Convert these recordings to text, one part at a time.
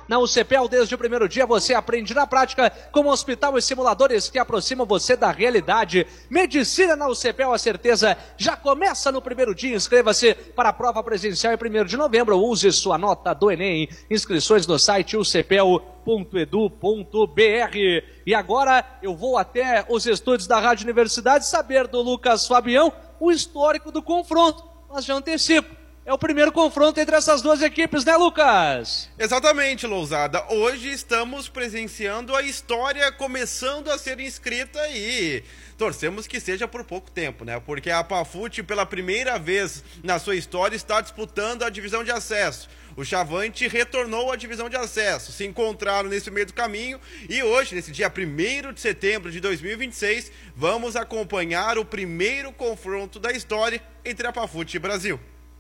Na UCPEL, desde o primeiro dia, você aprende na prática com hospital e simuladores que aproximam você da realidade. Medicina na UCPEL, a certeza já começa no primeiro dia. Inscreva-se para a prova presencial em 1º de novembro. Use sua nota do Enem. Inscrições no site ucpel.edu.br. E agora eu vou até os estúdios da Rádio Universidade saber do Lucas Fabião o histórico do confronto. Mas já antecipo, é o primeiro confronto entre essas duas equipes, né, Lucas? Exatamente, Lousada. Hoje estamos presenciando a história começando a ser inscrita e torcemos que seja por pouco tempo, né? Porque a Pafute, pela primeira vez na sua história, está disputando a divisão de acesso. O Chavante retornou à divisão de acesso, se encontraram nesse meio do caminho e hoje, nesse dia 1º de setembro de 2026, vamos acompanhar o primeiro confronto da história entre a Pafute e Brasil.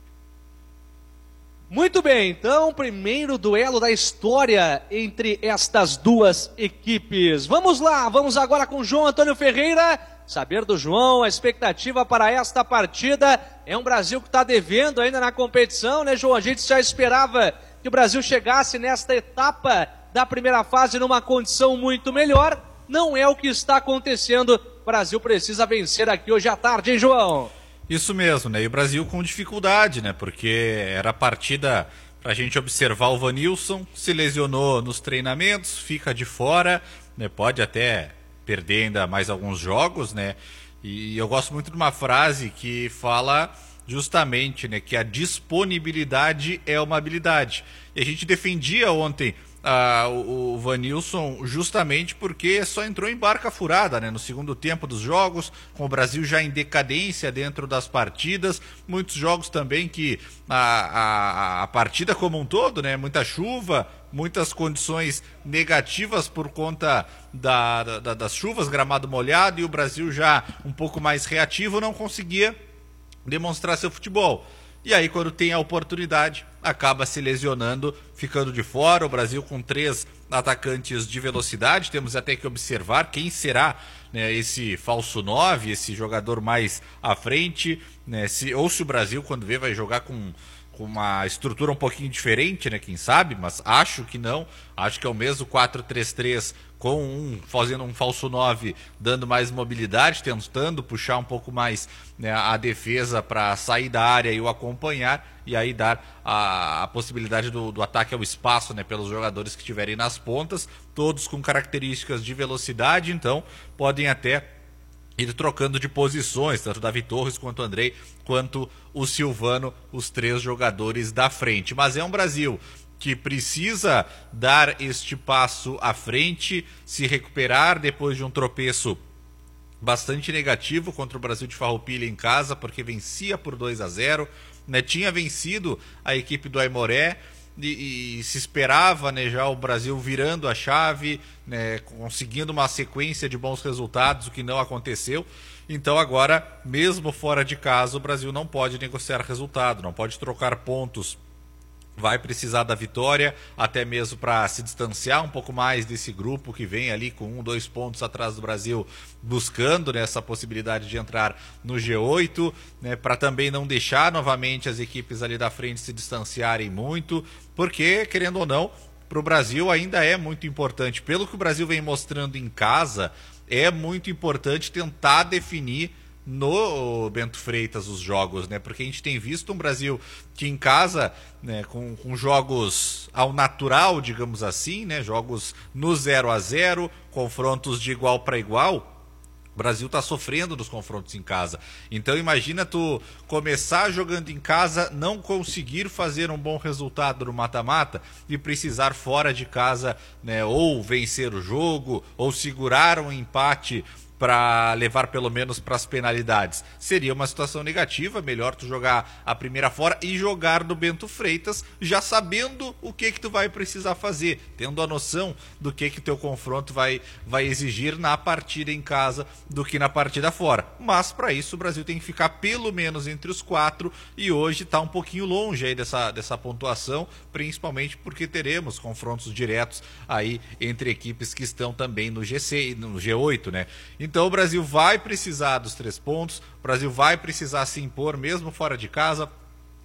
Muito bem, então, primeiro duelo da história entre estas duas equipes. Vamos lá, vamos agora com o João Antônio Ferreira, saber do João, a expectativa para esta partida. É um Brasil que está devendo ainda na competição, né, João? A gente já esperava que o Brasil chegasse nesta etapa da primeira fase numa condição muito melhor. Não é o que está acontecendo. O Brasil precisa vencer aqui hoje à tarde, hein, João? Isso mesmo, né? E o Brasil com dificuldade, né? Porque era a partida para a gente observar o Vanilson, se lesionou nos treinamentos, fica de fora, né? Pode até perder ainda mais alguns jogos, né? E eu gosto muito de uma frase que fala justamente, né, que a disponibilidade é uma habilidade. E a gente defendia ontem o Vanilson justamente porque só entrou em barca furada, né, no segundo tempo dos jogos, com o Brasil já em decadência dentro das partidas, muitos jogos também que a partida como um todo, né, muita chuva, muitas condições negativas por conta das chuvas, gramado molhado, e o Brasil já um pouco mais reativo não conseguia demonstrar seu futebol. E aí, quando tem a oportunidade, acaba se lesionando, ficando de fora. O Brasil com 3 atacantes de velocidade. Temos até que observar quem será, né, esse falso 9, esse jogador mais à frente, né, se o Brasil, quando vê, vai jogar com uma estrutura um pouquinho diferente, né, quem sabe, mas acho que não. Acho que é o mesmo 4-3-3 fazendo um falso 9, dando mais mobilidade, tentando puxar um pouco mais, né, a defesa para sair da área e o acompanhar, e aí dar a possibilidade do ataque ao espaço, né, pelos jogadores que estiverem nas pontas, todos com características de velocidade, então podem até ir trocando de posições, tanto Davi Torres quanto o Andrei, quanto o Silvano, os 3 jogadores da frente. Mas é um Brasil que precisa dar este passo à frente, se recuperar depois de um tropeço bastante negativo contra o Brasil de Farroupilha em casa, porque vencia por 2-0, né? Tinha vencido a equipe do Aimoré e se esperava, né, já o Brasil virando a chave, né, conseguindo uma sequência de bons resultados, o que não aconteceu. Então agora, mesmo fora de casa, o Brasil não pode negociar resultado, não pode trocar pontos. Vai precisar da vitória, até mesmo para se distanciar um pouco mais desse grupo que vem ali com 2 pontos atrás do Brasil, buscando, né, essa possibilidade de entrar no G8, né, para também não deixar novamente as equipes ali da frente se distanciarem muito, porque, querendo ou não, para o Brasil ainda é muito importante. Pelo que o Brasil vem mostrando em casa, é muito importante tentar definir no Bento Freitas os jogos, né? Porque a gente tem visto um Brasil que em casa, né, com jogos ao natural, digamos assim, né, jogos no 0-0, confrontos de igual para igual, o Brasil está sofrendo nos confrontos em casa. Então imagina tu começar jogando em casa, não conseguir fazer um bom resultado no mata-mata e precisar fora de casa, né, ou vencer o jogo, ou segurar um empate para levar pelo menos para as penalidades. Seria uma situação negativa, melhor tu jogar a primeira fora e jogar no Bento Freitas, já sabendo o que tu vai precisar fazer, tendo a noção do que teu confronto vai exigir na partida em casa do que na partida fora. Mas para isso o Brasil tem que ficar pelo menos entre os 4 e hoje está um pouquinho longe aí dessa pontuação, principalmente porque teremos confrontos diretos aí entre equipes que estão também no G8, né? Então o Brasil vai precisar dos 3 pontos, o Brasil vai precisar se impor mesmo fora de casa,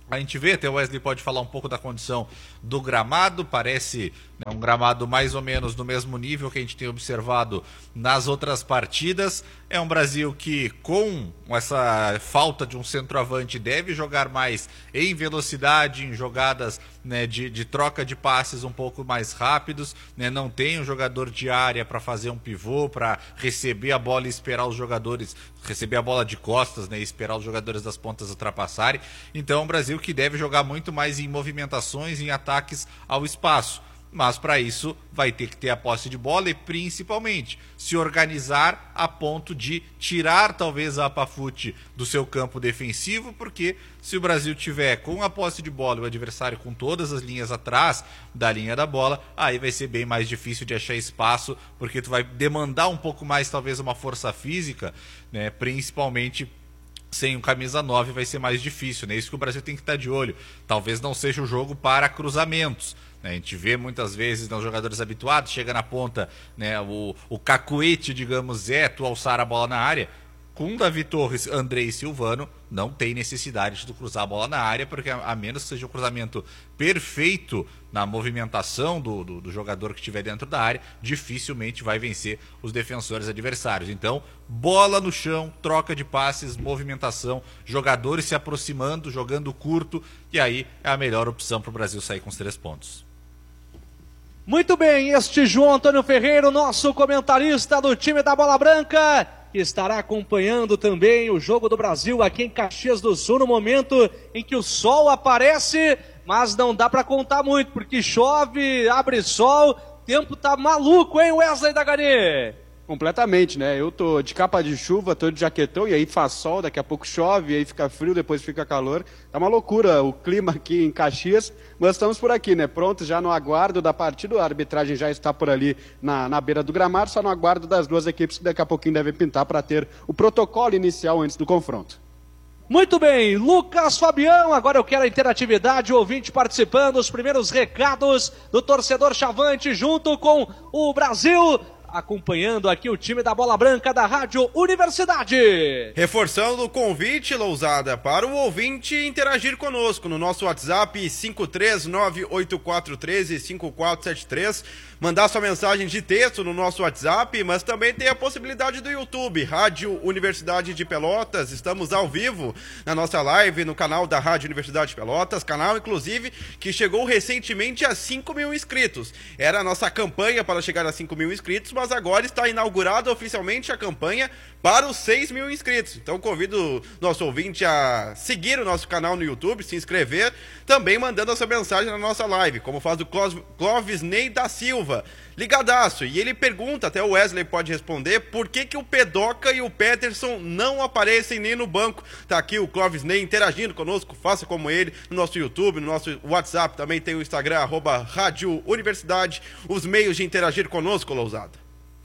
A gente vê, até o Wesley pode falar um pouco da condição do gramado, parece, né, um gramado mais ou menos do mesmo nível que a gente tem observado nas outras partidas. É um Brasil que, com essa falta de um centroavante, deve jogar mais em velocidade, em jogadas, né, de troca de passes um pouco mais rápidos, né, não tem um jogador de área para fazer um pivô, para receber a bola e esperar os jogadores, receber a bola de costas, né, e esperar os jogadores das pontas ultrapassarem. Então é um Brasil que deve jogar muito mais em movimentações, em ataques ao espaço. Mas para isso vai ter que ter a posse de bola e principalmente se organizar a ponto de tirar talvez a Pafute do seu campo defensivo, porque se o Brasil tiver com a posse de bola e o adversário com todas as linhas atrás da linha da bola, aí vai ser bem mais difícil de achar espaço, porque tu vai demandar um pouco mais talvez uma força física, né, principalmente sem o camisa 9 vai ser mais difícil, né? Isso que o Brasil tem que estar de olho. Talvez não seja o jogo para cruzamentos, né? A gente vê muitas vezes, né, os jogadores habituados, chega na ponta, né, o cacuete, digamos, tu alçar a bola na área. Com Davi Torres, Andrei e Silvano, não tem necessidade de tu cruzar a bola na área, porque a menos que seja um cruzamento perfeito na movimentação do jogador que estiver dentro da área, dificilmente vai vencer os defensores adversários. Então, bola no chão, troca de passes, movimentação, jogadores se aproximando, jogando curto, e aí é a melhor opção para o Brasil sair com os 3 pontos. Muito bem, este João Antônio Ferreira, nosso comentarista do time da Bola Branca, que estará acompanhando também o jogo do Brasil aqui em Caxias do Sul, no momento em que o sol aparece, mas não dá para contar muito, porque chove, abre sol, o tempo tá maluco, hein, Wesley Dagani? Completamente, né? Eu tô de capa de chuva, tô de jaquetão, e aí faz sol, daqui a pouco chove, aí fica frio, depois fica calor. Tá uma loucura o clima aqui em Caxias, mas estamos por aqui, né? Prontos já no aguardo da partida, a arbitragem já está por ali na beira do gramado, só no aguardo das duas equipes que daqui a pouquinho devem pintar para ter o protocolo inicial antes do confronto. Muito bem, Lucas Fabião, agora eu quero a interatividade, o ouvinte participando, os primeiros recados do torcedor Chavante junto com o Brasil, acompanhando aqui o time da Bola Branca da Rádio Universidade. Reforçando o convite, Lousada, para o ouvinte interagir conosco no nosso WhatsApp 53984135473, mandar sua mensagem de texto no nosso WhatsApp, mas também tem a possibilidade do YouTube, Rádio Universidade de Pelotas. Estamos ao vivo na nossa live no canal da Rádio Universidade de Pelotas, canal inclusive que chegou recentemente a 5.000 inscritos. Era a nossa campanha para chegar a 5.000 inscritos, mas agora está inaugurada oficialmente a campanha para os 6.000 inscritos. Então convido o nosso ouvinte a seguir o nosso canal no YouTube, se inscrever, também mandando a sua mensagem na nossa live, como faz o Clóvis Ney da Silva, ligadaço. E ele pergunta, até o Wesley pode responder, por que o Pedoca e o Peterson não aparecem nem no banco. Tá aqui o Clóvis Ney interagindo conosco, faça como ele, no nosso YouTube, no nosso WhatsApp, também tem o Instagram, @Rádio Universidade, os meios de interagir conosco, Lousada.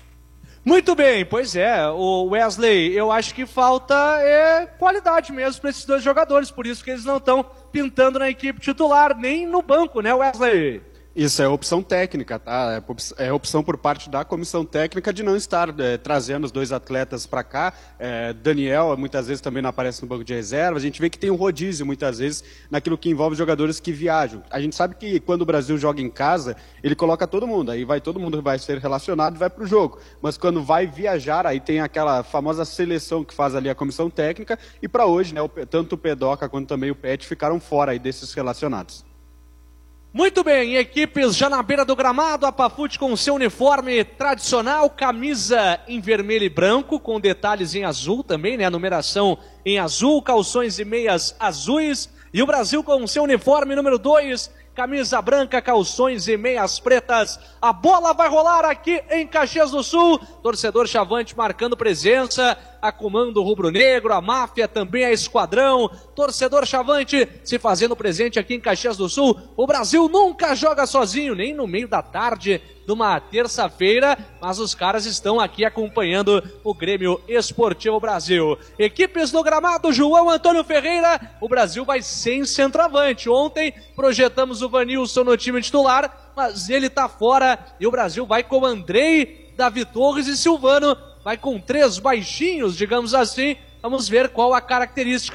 Muito bem, pois é, o Wesley, eu acho que falta qualidade mesmo para esses dois jogadores, por isso que eles não estão pintando na equipe titular, nem no banco, né, Wesley? Isso é opção técnica, tá? É opção por parte da comissão técnica de não estar trazendo os dois atletas para cá. Daniel muitas vezes também não aparece no banco de reserva. A gente vê que tem um rodízio muitas vezes naquilo que envolve jogadores que viajam. A gente sabe que quando o Brasil joga em casa, ele coloca todo mundo. Aí todo mundo vai ser relacionado e vai para o jogo. Mas quando vai viajar, aí tem aquela famosa seleção que faz ali a comissão técnica. E para hoje, né, tanto o Pedoca quanto também o Pet ficaram fora aí desses relacionados. Muito bem, equipes já na beira do gramado, a Pafute com seu uniforme tradicional, camisa em vermelho e branco, com detalhes em azul também, né, a numeração em azul, calções e meias azuis, e o Brasil com seu uniforme número 2, camisa branca, calções e meias pretas. A bola vai rolar aqui em Caxias do Sul, torcedor Chavante marcando presença, a comando rubro-negro, a máfia também a esquadrão, torcedor Chavante se fazendo presente aqui em Caxias do Sul. O Brasil nunca joga sozinho, nem no meio da tarde de uma terça-feira, mas os caras estão aqui acompanhando o Grêmio Esportivo Brasil. Equipes no gramado, João Antônio Ferreira, o Brasil vai sem centroavante. Ontem projetamos o Vanilson no time titular, mas ele tá fora e o Brasil vai com Andrei, Davi Torres e Silvano, vai com 3 baixinhos, digamos assim. Vamos ver qual a característica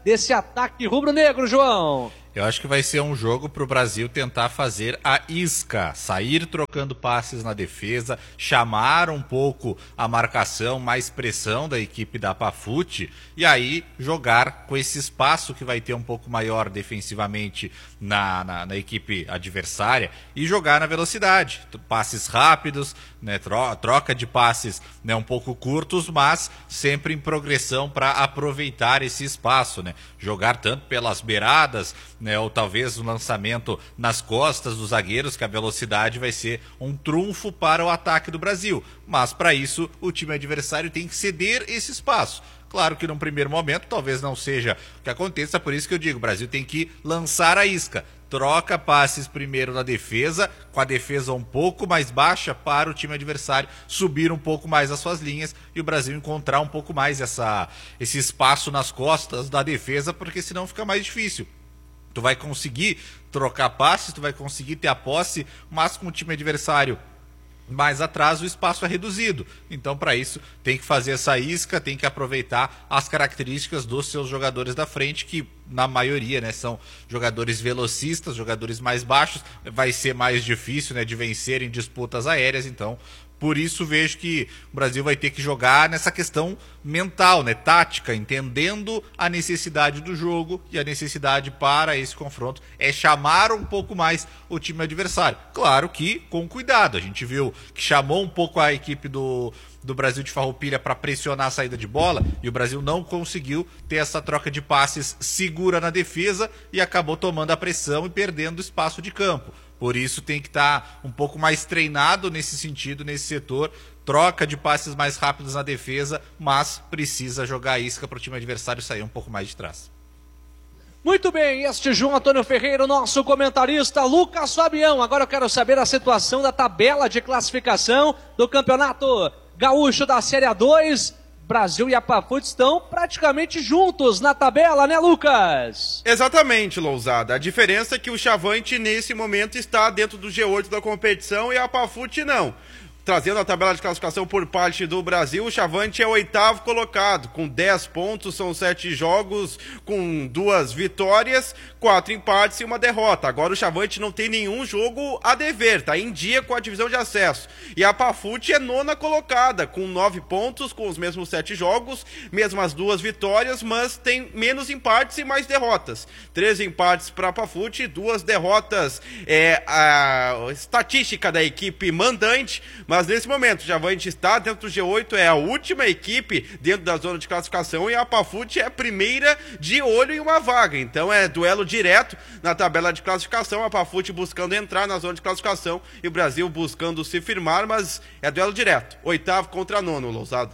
desse ataque rubro-negro, João? Eu acho que vai ser um jogo para o Brasil tentar fazer a isca, sair trocando passes na defesa, chamar um pouco a marcação, mais pressão da equipe da Pafute e aí jogar com esse espaço que vai ter um pouco maior defensivamente na equipe adversária e jogar na velocidade. Passes rápidos, né, troca de passes, né, um pouco curtos, mas sempre em progressão para aproveitar esse espaço, né? Jogar tanto pelas beiradas, né, ou talvez o lançamento nas costas dos zagueiros, que a velocidade vai ser um trunfo para o ataque do Brasil. Mas para isso o time adversário tem que ceder esse espaço. Claro que num primeiro momento talvez não seja o que aconteça, por isso que eu digo, o Brasil tem que lançar a isca. Troca passes primeiro na defesa, com a defesa um pouco mais baixa para o time adversário subir um pouco mais as suas linhas e o Brasil encontrar um pouco mais esse espaço nas costas da defesa, porque senão fica mais difícil. Tu vai conseguir trocar passes, tu vai conseguir ter a posse, mas com o time adversário mais atrás o espaço é reduzido. Então, para isso, tem que fazer essa isca, tem que aproveitar as características dos seus jogadores da frente, que na maioria, né, são jogadores velocistas, jogadores mais baixos. Vai ser mais difícil, né, de vencer em disputas aéreas, então por isso vejo que o Brasil vai ter que jogar nessa questão mental, né, tática, entendendo a necessidade do jogo, e a necessidade para esse confronto é chamar um pouco mais o time adversário. Claro que com cuidado, a gente viu que chamou um pouco a equipe do Brasil de Farroupilha para pressionar a saída de bola e o Brasil não conseguiu ter essa troca de passes segura na defesa e acabou tomando a pressão e perdendo espaço de campo. Por isso tem que estar um pouco mais treinado nesse sentido, nesse setor. Troca de passes mais rápidos na defesa, mas precisa jogar a isca para o time adversário sair um pouco mais de trás. Muito bem, este João Antônio Ferreira, nosso comentarista. Lucas Fabião, agora eu quero saber a situação da tabela de classificação do Campeonato Gaúcho da Série A2. Brasil e a Pafute estão praticamente juntos na tabela, né, Lucas? Exatamente, Lousada. A diferença é que o Chavante, nesse momento, está dentro do G8 da competição e a Pafute não. Trazendo a tabela de classificação por parte do Brasil, o Chavante é o 8º colocado, com 10 pontos, são 7 jogos, com 2 vitórias, 4 empates e 1 derrota. Agora o Chavante não tem nenhum jogo a dever, tá em dia com a divisão de acesso. E a Pafute é 9ª colocada, com 9 pontos, com os mesmos 7 jogos, mesmas 2 vitórias, mas tem menos empates e mais derrotas. 13 empates para a Pafute e 2 derrotas. É a estatística da equipe mandante, mas nesse momento, o Chavante está dentro do G8, é a última equipe dentro da zona de classificação e a Pafute é a primeira de olho em uma vaga. Então é duelo direto na tabela de classificação, a Pafute buscando entrar na zona de classificação e o Brasil buscando se firmar, mas é duelo direto, 8º contra 9º, Lousado.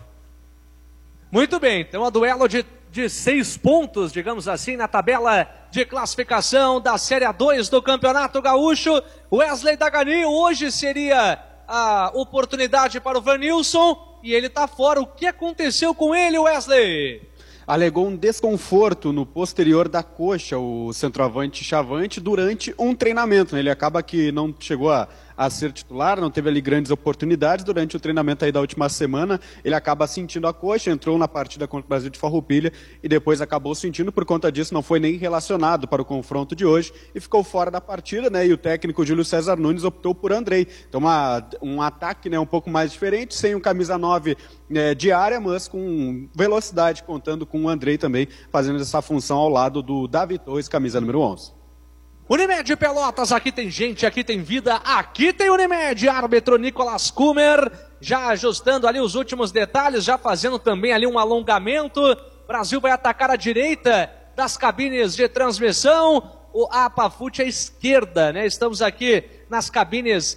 Muito bem, então é um duelo de 6 pontos, digamos assim, na tabela de classificação da Série A2 do Campeonato Gaúcho. Wesley Dagani, hoje seria a oportunidade para o Vanilson e ele está fora. O que aconteceu com ele, Wesley? Alegou um desconforto no posterior da coxa, o centroavante Chavante, durante um treinamento. Ele acaba que não chegou a ser titular, não teve ali grandes oportunidades durante o treinamento aí da última semana. Ele acaba sentindo a coxa, entrou na partida contra o Brasil de Farroupilha e depois acabou sentindo. Por conta disso, não foi nem relacionado para o confronto de hoje e ficou fora da partida, né? E o técnico Júlio César Nunes optou por Andrei. Então, um ataque, né, um pouco mais diferente, sem um camisa 9 de área, mas com velocidade, contando com o Andrei também fazendo essa função ao lado do Davi Torres, camisa número 11. Unimed Pelotas, aqui tem gente, aqui tem vida, aqui tem Unimed. Árbitro Nicolas Kummer, já ajustando ali os últimos detalhes, já fazendo também ali um alongamento. Brasil vai atacar a direita das cabines de transmissão, a Pafute à esquerda, né? Estamos aqui nas cabines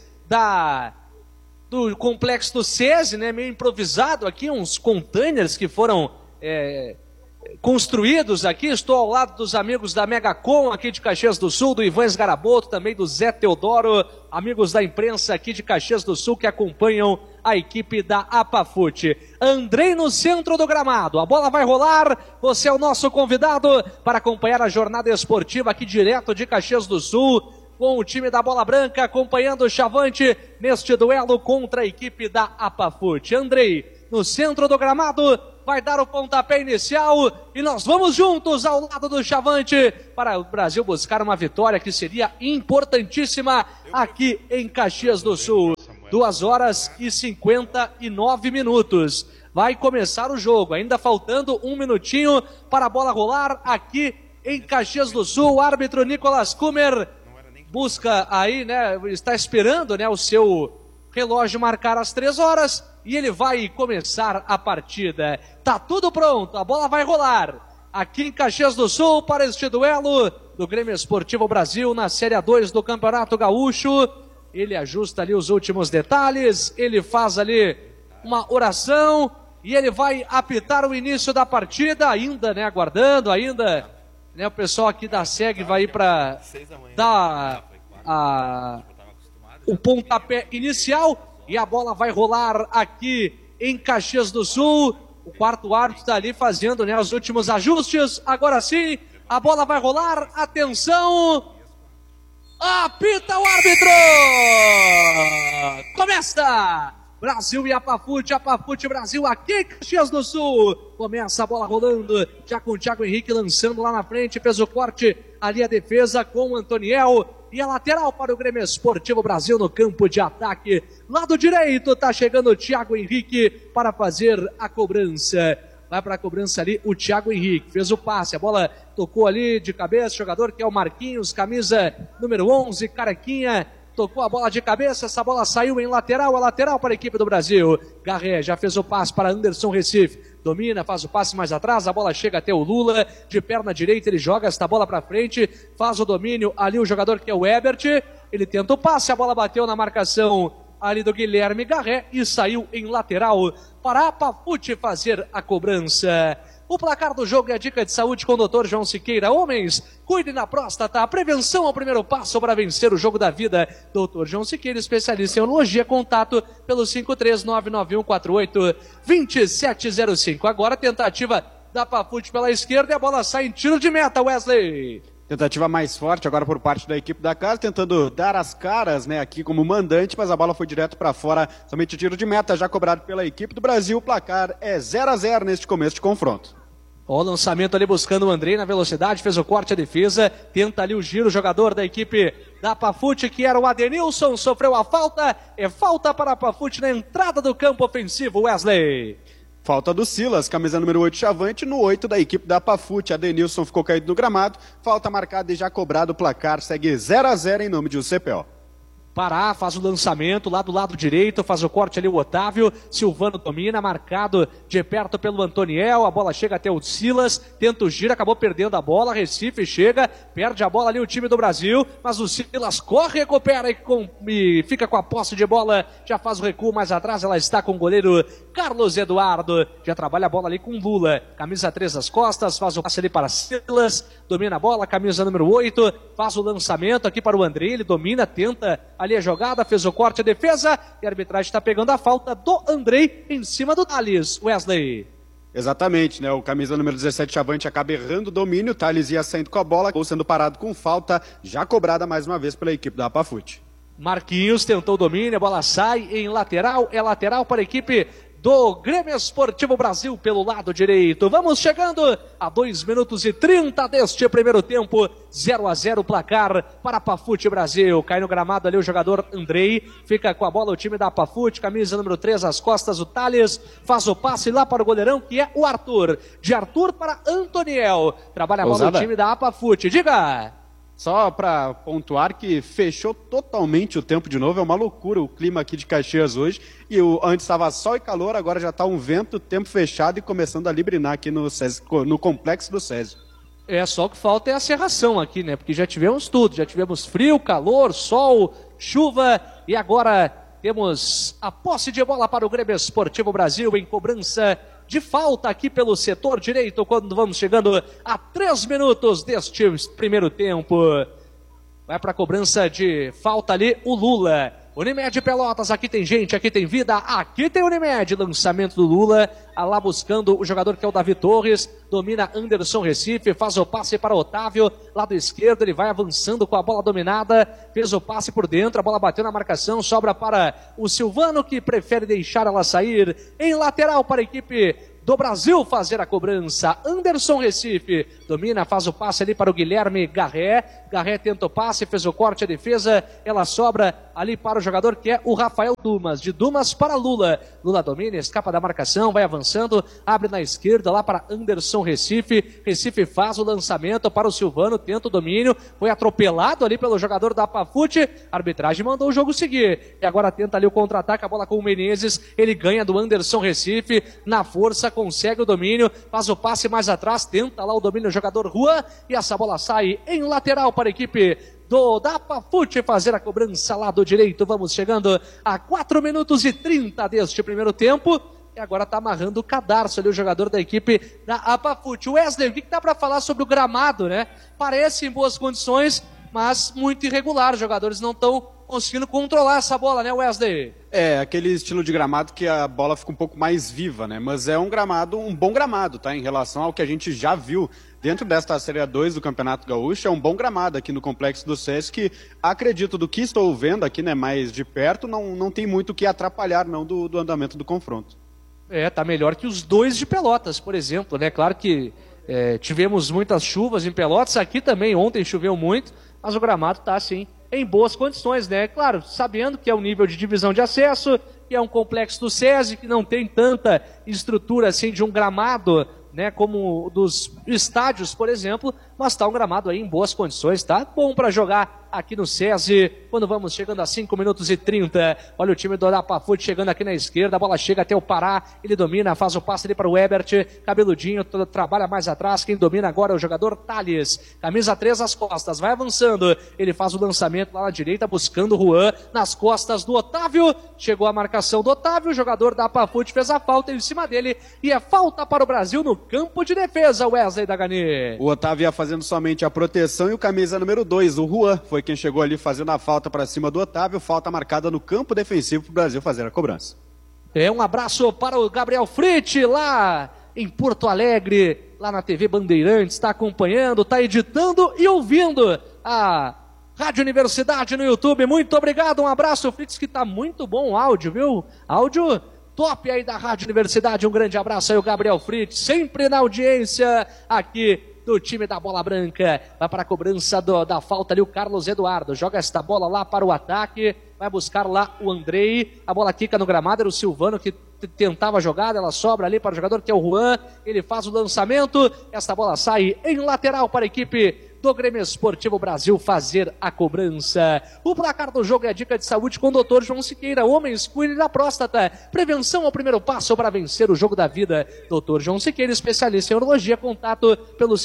do complexo do SESI, né? Meio improvisado aqui, uns containers que foram construídos aqui. Estou ao lado dos amigos da Megacom aqui de Caxias do Sul, do Ivan Sgaraboto, também do Zé Teodoro, amigos da imprensa aqui de Caxias do Sul que acompanham a equipe da Pafute. Andrei no centro do gramado, a bola vai rolar, você é o nosso convidado para acompanhar a jornada esportiva aqui direto de Caxias do Sul, com o time da Bola Branca acompanhando o Chavante neste duelo contra a equipe da Pafute. Andrei no centro do gramado, vai dar o pontapé inicial e nós vamos juntos ao lado do Chavante para o Brasil buscar uma vitória que seria importantíssima aqui em Caxias do Sul. 2 horas e 59 minutos. Vai começar o jogo, ainda faltando 1 minutinho para a bola rolar aqui em Caxias do Sul. O árbitro Nicolas Kummer busca aí, né, está esperando, né, o seu relógio marcar as 3 horas e ele vai começar a partida. Tá tudo pronto, a bola vai rolar aqui em Caxias do Sul para este duelo do Grêmio Esportivo Brasil na Série 2 do Campeonato Gaúcho. Ele ajusta ali os últimos detalhes, ele faz ali uma oração e ele vai apitar o início da partida, ainda, né, aguardando, ainda, né, o pessoal aqui da SEG vai ir para dar o pontapé inicial e a bola vai rolar aqui em Caxias do Sul. O quarto árbitro está ali fazendo, né, os últimos ajustes. Agora sim, a bola vai rolar. Atenção! Apita o árbitro! Começa! Brasil e Apafute Brasil aqui em Caxias do Sul. Começa a bola rolando, já com o Thiago Henrique lançando lá na frente, fez o corte, ali a defesa com o Antoniel. E a lateral para o Grêmio Esportivo Brasil no campo de ataque. Lado direito, tá chegando o Thiago Henrique para fazer a cobrança. Vai para a cobrança ali o Thiago Henrique, fez o passe, a bola tocou ali de cabeça, jogador que é o Marquinhos, camisa número 11, carequinha. Tocou a bola de cabeça, essa bola saiu em lateral, a lateral para a equipe do Brasil. Garré já fez o passe para Anderson Recife, domina, faz o passe mais atrás, a bola chega até o Lula, de perna direita ele joga esta bola para frente, faz o domínio, ali o jogador que é o Ebert, ele tenta o passe, a bola bateu na marcação ali do Guilherme Garré e saiu em lateral para a Apafute fazer a cobrança. O placar do jogo é a dica de saúde com o Dr. João Siqueira. Homens, cuidem da próstata. A prevenção é o primeiro passo para vencer o jogo da vida. Dr. João Siqueira, especialista em urologia. Contato pelo 53991482705. Agora tentativa da Apafute pela esquerda e a bola sai em tiro de meta, Wesley. Tentativa mais forte agora por parte da equipe da casa, tentando dar as caras, né, aqui como mandante, mas a bola foi direto para fora, somente o tiro de meta já cobrado pela equipe do Brasil. O placar é 0-0 neste começo de confronto. O lançamento ali buscando o Andrei na velocidade, fez o corte à defesa, tenta ali o giro, o jogador da equipe da Apafute, que era o Adenilson, sofreu a falta, é falta para a Apafute na entrada do campo ofensivo, Wesley. Falta do Silas, camisa número 8, Chavante, no 8 da equipe da Apafute. Adenilson ficou caído no gramado, falta marcada e já cobrado o placar, segue 0-0 em nome de UCPO. Pará, faz o lançamento lá do lado direito, faz o corte ali o Otávio, Silvano domina, marcado de perto pelo Antoniel, a bola chega até o Silas, tenta o giro, acabou perdendo a bola, Recife chega, perde a bola ali o time do Brasil, mas o Silas corre, recupera e fica com a posse de bola, já faz o recuo mais atrás, ela está com o goleiro Carlos Eduardo, já trabalha a bola ali com Lula, camisa 3 nas costas, faz o passe ali para Silas, domina a bola, camisa número 8, faz o lançamento aqui para o André, ele domina, tenta ali a jogada, fez o corte, a defesa, e a arbitragem está pegando a falta do Andrei em cima do Thales, Wesley. Exatamente, né? O camisa número 17, Chavante, acaba errando o domínio, o Thales ia saindo com a bola, ou sendo parado com falta, já cobrada mais uma vez pela equipe da Apafute. Marquinhos tentou o domínio, a bola sai em lateral, é lateral para a equipe do Grêmio Esportivo Brasil pelo lado direito. Vamos chegando a 2 minutos e 30 deste primeiro tempo. 0-0 o placar para Apafute Brasil. Cai no gramado ali o jogador Andrei. Fica com a bola o time da Apafute. Camisa número 3 às costas o Thales. Faz o passe lá para o goleirão que é o Arthur. De Arthur para Antoniel. Trabalha a bola o time da Apafute. Diga! Só para pontuar que fechou totalmente o tempo de novo, é uma loucura o clima aqui de Caxias hoje. E antes estava sol e calor, agora já está um vento, tempo fechado e começando a librinar aqui no complexo do Césio. É, só o que falta é a serração aqui, né? Porque já tivemos tudo, já tivemos frio, calor, sol, chuva e agora temos a posse de bola para o Grêmio Esportivo Brasil em cobrança de falta aqui pelo setor direito, quando vamos chegando a 3 minutos deste primeiro tempo. Vai para a cobrança de falta ali o Lula. Unimed Pelotas, aqui tem gente, aqui tem vida, aqui tem Unimed. Lançamento do Lula, lá buscando o jogador que é o Davi Torres, domina Anderson Recife, faz o passe para Otávio, lado esquerdo, ele vai avançando com a bola dominada, fez o passe por dentro, a bola bateu na marcação, sobra para o Silvano, que prefere deixar ela sair em lateral para a equipe do Brasil fazer a cobrança. Anderson Recife domina, faz o passe ali para o Guilherme Garré. Garré tenta o passe, fez o corte, a defesa, ela sobra ali para o jogador que é o Rafael Dumas. De Dumas para Lula. Lula domina, escapa da marcação, vai avançando, abre na esquerda lá para Anderson Recife. Recife faz o lançamento para o Silvano, tenta o domínio, foi atropelado ali pelo jogador da Pafute. A arbitragem mandou o jogo seguir. E agora tenta ali o contra-ataque, a bola com o Menezes. Ele ganha do Anderson Recife, na força, consegue o domínio, faz o passe mais atrás, tenta lá o domínio do jogador Juan, e essa bola sai em lateral para a equipe da Pafute fazer a cobrança lá do direito. Vamos chegando a 4 minutos e 30 deste primeiro tempo, e agora está amarrando o cadarço ali o jogador da equipe da Pafute. Wesley, o que dá para falar sobre o gramado, né? Parece em boas condições, mas muito irregular, os jogadores não estão conseguindo controlar essa bola, né, Wesley? É, aquele estilo de gramado que a bola fica um pouco mais viva, né? Mas é um gramado, um bom gramado, tá? Em relação ao que a gente já viu dentro desta Série A2 do Campeonato Gaúcho, é um bom gramado aqui no Complexo do Sesc. Acredito, do que estou vendo aqui, né, mais de perto, não tem muito o que atrapalhar, não, do andamento do confronto. É, tá melhor que os dois de Pelotas, por exemplo, né? Claro que tivemos muitas chuvas em Pelotas, aqui também ontem choveu muito, mas o gramado tá, assim, em boas condições, né? Claro, sabendo que é um nível de divisão de acesso, que é um complexo do SESI, que não tem tanta estrutura assim de um gramado, né, como dos estádios, por exemplo, mas está um gramado aí em boas condições, tá bom para jogar aqui no SESI, quando vamos chegando a 5 minutos e 30, olha o time do Pafute chegando aqui na esquerda, a bola chega até o Pará, ele domina, faz o passe ali para o Ebert, cabeludinho, trabalha mais atrás, quem domina agora é o jogador Thales, camisa 3 às costas, vai avançando, ele faz o lançamento lá na direita, buscando o Juan, nas costas do Otávio, chegou a marcação do Otávio, o jogador da Pafute fez a falta em cima dele, e é falta para o Brasil no campo de defesa, Wesley Dagani. O Otávio ia fazendo somente a proteção e o camisa número 2, o Juan, foi quem chegou ali fazendo a falta para cima do Otávio, falta marcada no campo defensivo para o Brasil fazer a cobrança. Um abraço para o Gabriel Fritz, lá em Porto Alegre, lá na TV Bandeirantes, está acompanhando, está editando e ouvindo a Rádio Universidade no YouTube. Muito obrigado, um abraço, Fritz, que está muito bom o áudio, viu? Áudio top aí da Rádio Universidade, um grande abraço aí o Gabriel Fritz, sempre na audiência aqui do time da Bola Branca. Vai para a cobrança da falta ali o Carlos Eduardo, joga esta bola lá para o ataque, vai buscar lá o Andrei, a bola quica no gramado, era o Silvano que tentava a jogada, ela sobra ali para o jogador que é o Juan, ele faz o lançamento, esta bola sai em lateral para a equipe do Grêmio Esportivo Brasil fazer a cobrança. O placar do jogo é a dica de saúde com o Dr. João Siqueira. Homens, cuide da próstata. Prevenção é o primeiro passo para vencer o jogo da vida. Dr. João Siqueira, especialista em urologia. Contato pelo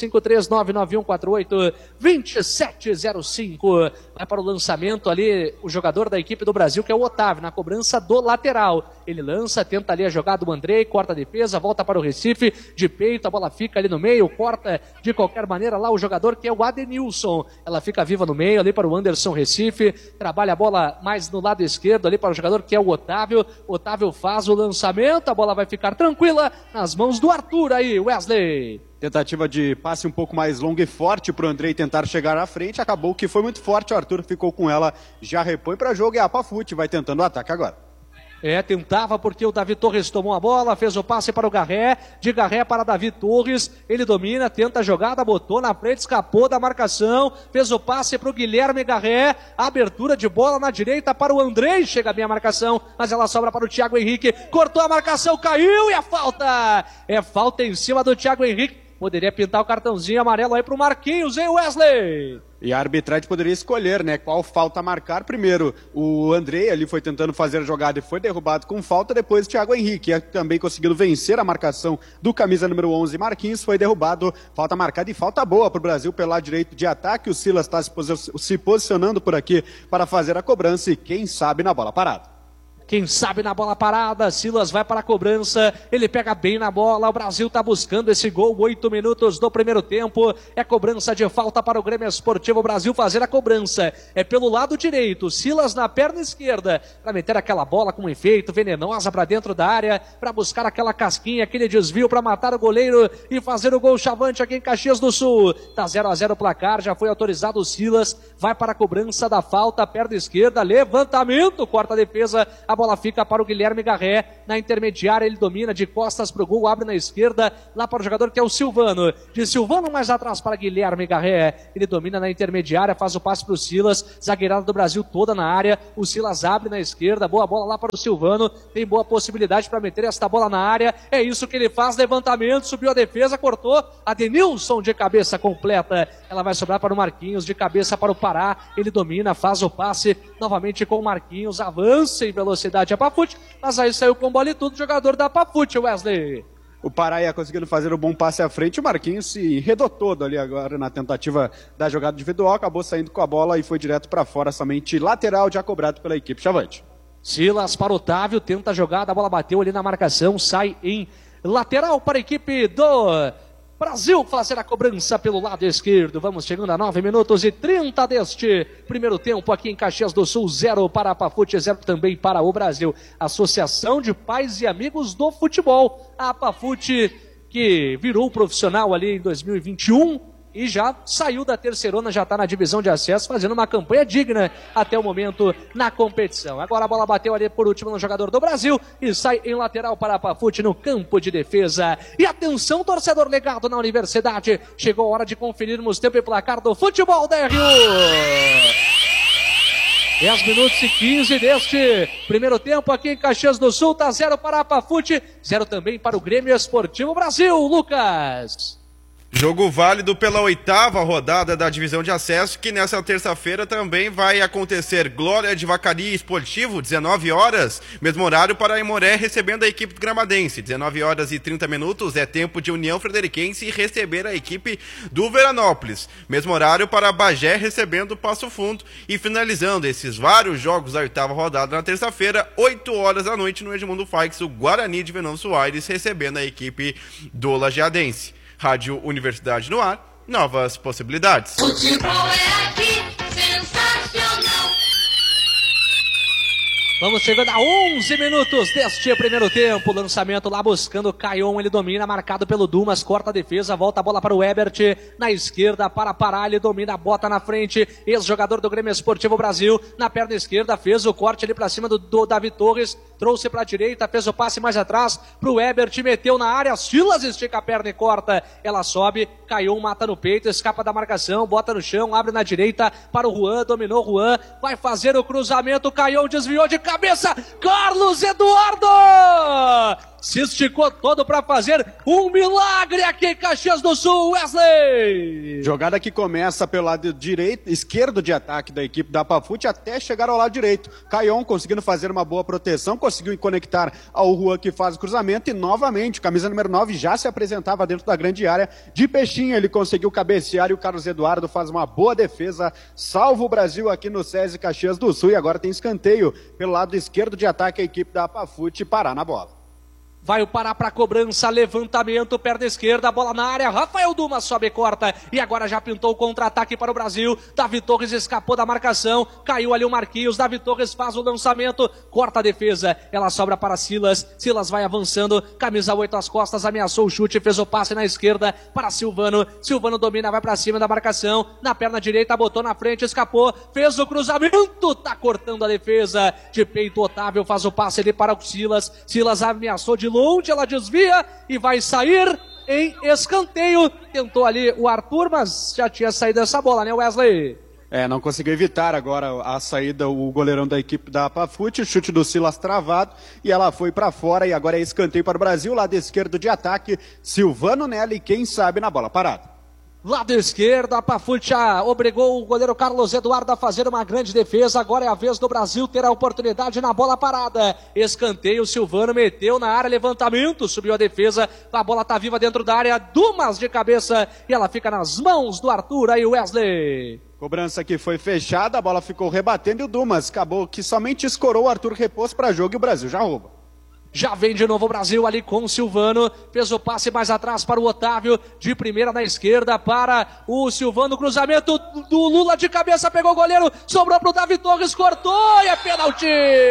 53991482705. Vai para o lançamento ali o jogador da equipe do Brasil, que é o Otávio, na cobrança do lateral. Ele lança, tenta ali a jogada do Andrei, corta a defesa, volta para o Recife, de peito, a bola fica ali no meio, corta de qualquer maneira lá o jogador que é o Adenilson, ela fica viva no meio ali para o Anderson Recife, trabalha a bola mais no lado esquerdo ali para o jogador que é o Otávio, Otávio faz o lançamento, a bola vai ficar tranquila nas mãos do Arthur aí, Wesley. Tentativa de passe um pouco mais longa e forte para o Andrei tentar chegar à frente, acabou que foi muito forte, o Arthur ficou com ela, já repõe para jogo e a Pafute vai tentando o ataque agora. Tentava porque o Davi Torres tomou a bola, fez o passe para o Garré, de Garré para Davi Torres, ele domina, tenta a jogada, botou na frente, escapou da marcação, fez o passe para o Guilherme Garré, abertura de bola na direita para o Andrei, chega bem a marcação, mas ela sobra para o Thiago Henrique, cortou a marcação, caiu e é falta em cima do Thiago Henrique, poderia pintar o cartãozinho amarelo aí para o Marquinhos, hein, Wesley? E a arbitragem poderia escolher, né, qual falta marcar. Primeiro, o Andrei ali foi tentando fazer a jogada e foi derrubado com falta. Depois, o Thiago Henrique, também conseguindo vencer a marcação do camisa número 11, Marquinhos, foi derrubado. Falta marcada e falta boa para o Brasil pelo lado direito de ataque. O Silas está se posicionando por aqui para fazer a cobrança e quem sabe na bola parada. Quem sabe na bola parada, Silas vai para a cobrança, ele pega bem na bola, o Brasil está buscando esse gol, 8 minutos do primeiro tempo, é cobrança de falta para o Grêmio Esportivo Brasil fazer a cobrança, é pelo lado direito, Silas na perna esquerda, para meter aquela bola com efeito, venenosa para dentro da área, para buscar aquela casquinha, aquele desvio para matar o goleiro e fazer o gol chavante aqui em Caxias do Sul, tá 0-0 o placar, já foi autorizado o Silas, vai para a cobrança da falta, perna esquerda, levantamento, corta a defesa, a bola fica para o Guilherme Garré, na intermediária ele domina de costas para o gol, abre na esquerda, lá para o jogador que é o Silvano, de Silvano mais atrás para Guilherme Garré, ele domina na intermediária, faz o passe para o Silas, zagueirada do Brasil toda na área, o Silas abre na esquerda, boa bola lá para o Silvano, tem boa possibilidade para meter esta bola na área, é isso que ele faz, levantamento, subiu a defesa, cortou, a Denilson de cabeça completa, ela vai sobrar para o Marquinhos, de cabeça para o Pará, ele domina, faz o passe, novamente com o Marquinhos, avança em velocidade a Pafute, mas aí saiu com bola e tudo, jogador da Pafute, Wesley. O Pará ia conseguindo fazer um bom passe à frente, o Marquinhos se redou todo ali agora na tentativa da jogada individual, acabou saindo com a bola e foi direto para fora, somente lateral já cobrado pela equipe Chavante. Silas para o Otávio, tenta a jogada, a bola bateu ali na marcação, sai em lateral para a equipe do Brasil fazer a cobrança pelo lado esquerdo. Vamos chegando a 9 minutos e 30 deste primeiro tempo aqui em Caxias do Sul. 0 para a Pafute, 0 também para o Brasil. Associação de Pais e Amigos do Futebol. A Pafute que virou profissional ali em 2021 e já saiu da terceirona, já está na divisão de acesso, fazendo uma campanha digna até o momento na competição. Agora a bola bateu ali por último no jogador do Brasil e sai em lateral para a Pafute no campo de defesa. E atenção, torcedor ligado na Universidade, chegou a hora de conferirmos tempo e placar do futebol da RU. 10 minutos e 15 deste primeiro tempo aqui em Caxias do Sul, tá 0 para a Pafute, 0 também para o Grêmio Esportivo Brasil, Lucas. Jogo válido pela 8ª rodada da divisão de acesso, que nessa terça-feira também vai acontecer. Glória de Vacaria Esportivo, 19 horas, mesmo horário para a Aimoré recebendo a equipe do Gramadense. 19 horas e 30 minutos é tempo de União Frederiquense receber a equipe do Veranópolis. Mesmo horário para Bagé recebendo o Passo Fundo. E finalizando esses vários jogos da 8ª rodada na terça-feira, 8 horas da noite no Edmundo Faix, o Guarani de Venâncio Soares recebendo a equipe do Lajeadense. Rádio Universidade no ar, novas possibilidades. Futebol é aqui, sensacional. Vamos chegando a 11 minutos deste primeiro tempo. Lançamento lá buscando Caion, ele domina, marcado pelo Dumas, corta a defesa, volta a bola para o Ebert, na esquerda para Pará, ele domina, bota na frente, ex-jogador do Grêmio Esportivo Brasil, na perna esquerda, fez o corte ali para cima do Davi Torres, trouxe para a direita, fez o passe mais atrás para o Ebert, meteu na área, Silas estica a perna e corta, ela sobe, Caion mata no peito, escapa da marcação, bota no chão, abre na direita para o Juan, dominou o Juan, vai fazer o cruzamento, Caion desviou de cabeça, Carlos Eduardo se esticou todo para fazer um milagre aqui em Caxias do Sul, Wesley. Jogada que começa pelo lado direito, esquerdo de ataque da equipe da Pafute até chegar ao lado direito. Caion conseguindo fazer uma boa proteção, conseguiu conectar ao Juan que faz o cruzamento e novamente, camisa número 9 já se apresentava dentro da grande área de peixinho, ele conseguiu cabecear e o Carlos Eduardo faz uma boa defesa, salva o Brasil aqui no SESI Caxias do Sul e agora tem escanteio pelo lado esquerdo de ataque a equipe da Pafute parar na bola. Vai o Pará para cobrança, levantamento, perna esquerda, bola na área, Rafael Dumas sobe e corta, e agora já pintou o contra-ataque para o Brasil, Davi Torres escapou da marcação, caiu ali o Marquinhos, Davi Torres faz o lançamento, corta a defesa, ela sobra para Silas, Silas vai avançando, camisa 8 às costas, ameaçou o chute, fez o passe na esquerda para Silvano, Silvano domina, vai para cima da marcação, na perna direita, botou na frente, escapou, fez o cruzamento, tá cortando a defesa, de peito Otávio faz o passe ali para o Silas, Silas ameaçou de longe, ela desvia e vai sair em escanteio. Tentou ali o Arthur, mas já tinha saído essa bola, né, Wesley? Não conseguiu evitar agora a saída, o goleirão da equipe da Pafute, o chute do Silas travado e ela foi para fora e agora é escanteio para o Brasil, lado esquerdo de ataque, Silvano Nelly, quem sabe na bola parada. Lado esquerdo, a Pafute obrigou o goleiro Carlos Eduardo a fazer uma grande defesa. Agora é a vez do Brasil ter a oportunidade na bola parada. Escanteio, Silvano meteu na área, levantamento, subiu a defesa. A bola tá viva dentro da área, Dumas de cabeça e ela fica nas mãos do Arthur aí, Wesley. Cobrança que foi fechada, a bola ficou rebatendo e o Dumas acabou que somente escorou o Arthur repouso para jogo e o Brasil já rouba. Já vem de novo o Brasil ali com o Silvano, fez o passe mais atrás para o Otávio, de primeira na esquerda para o Silvano, cruzamento do Lula de cabeça, pegou o goleiro, sobrou para o Davi Torres, cortou e é pênalti!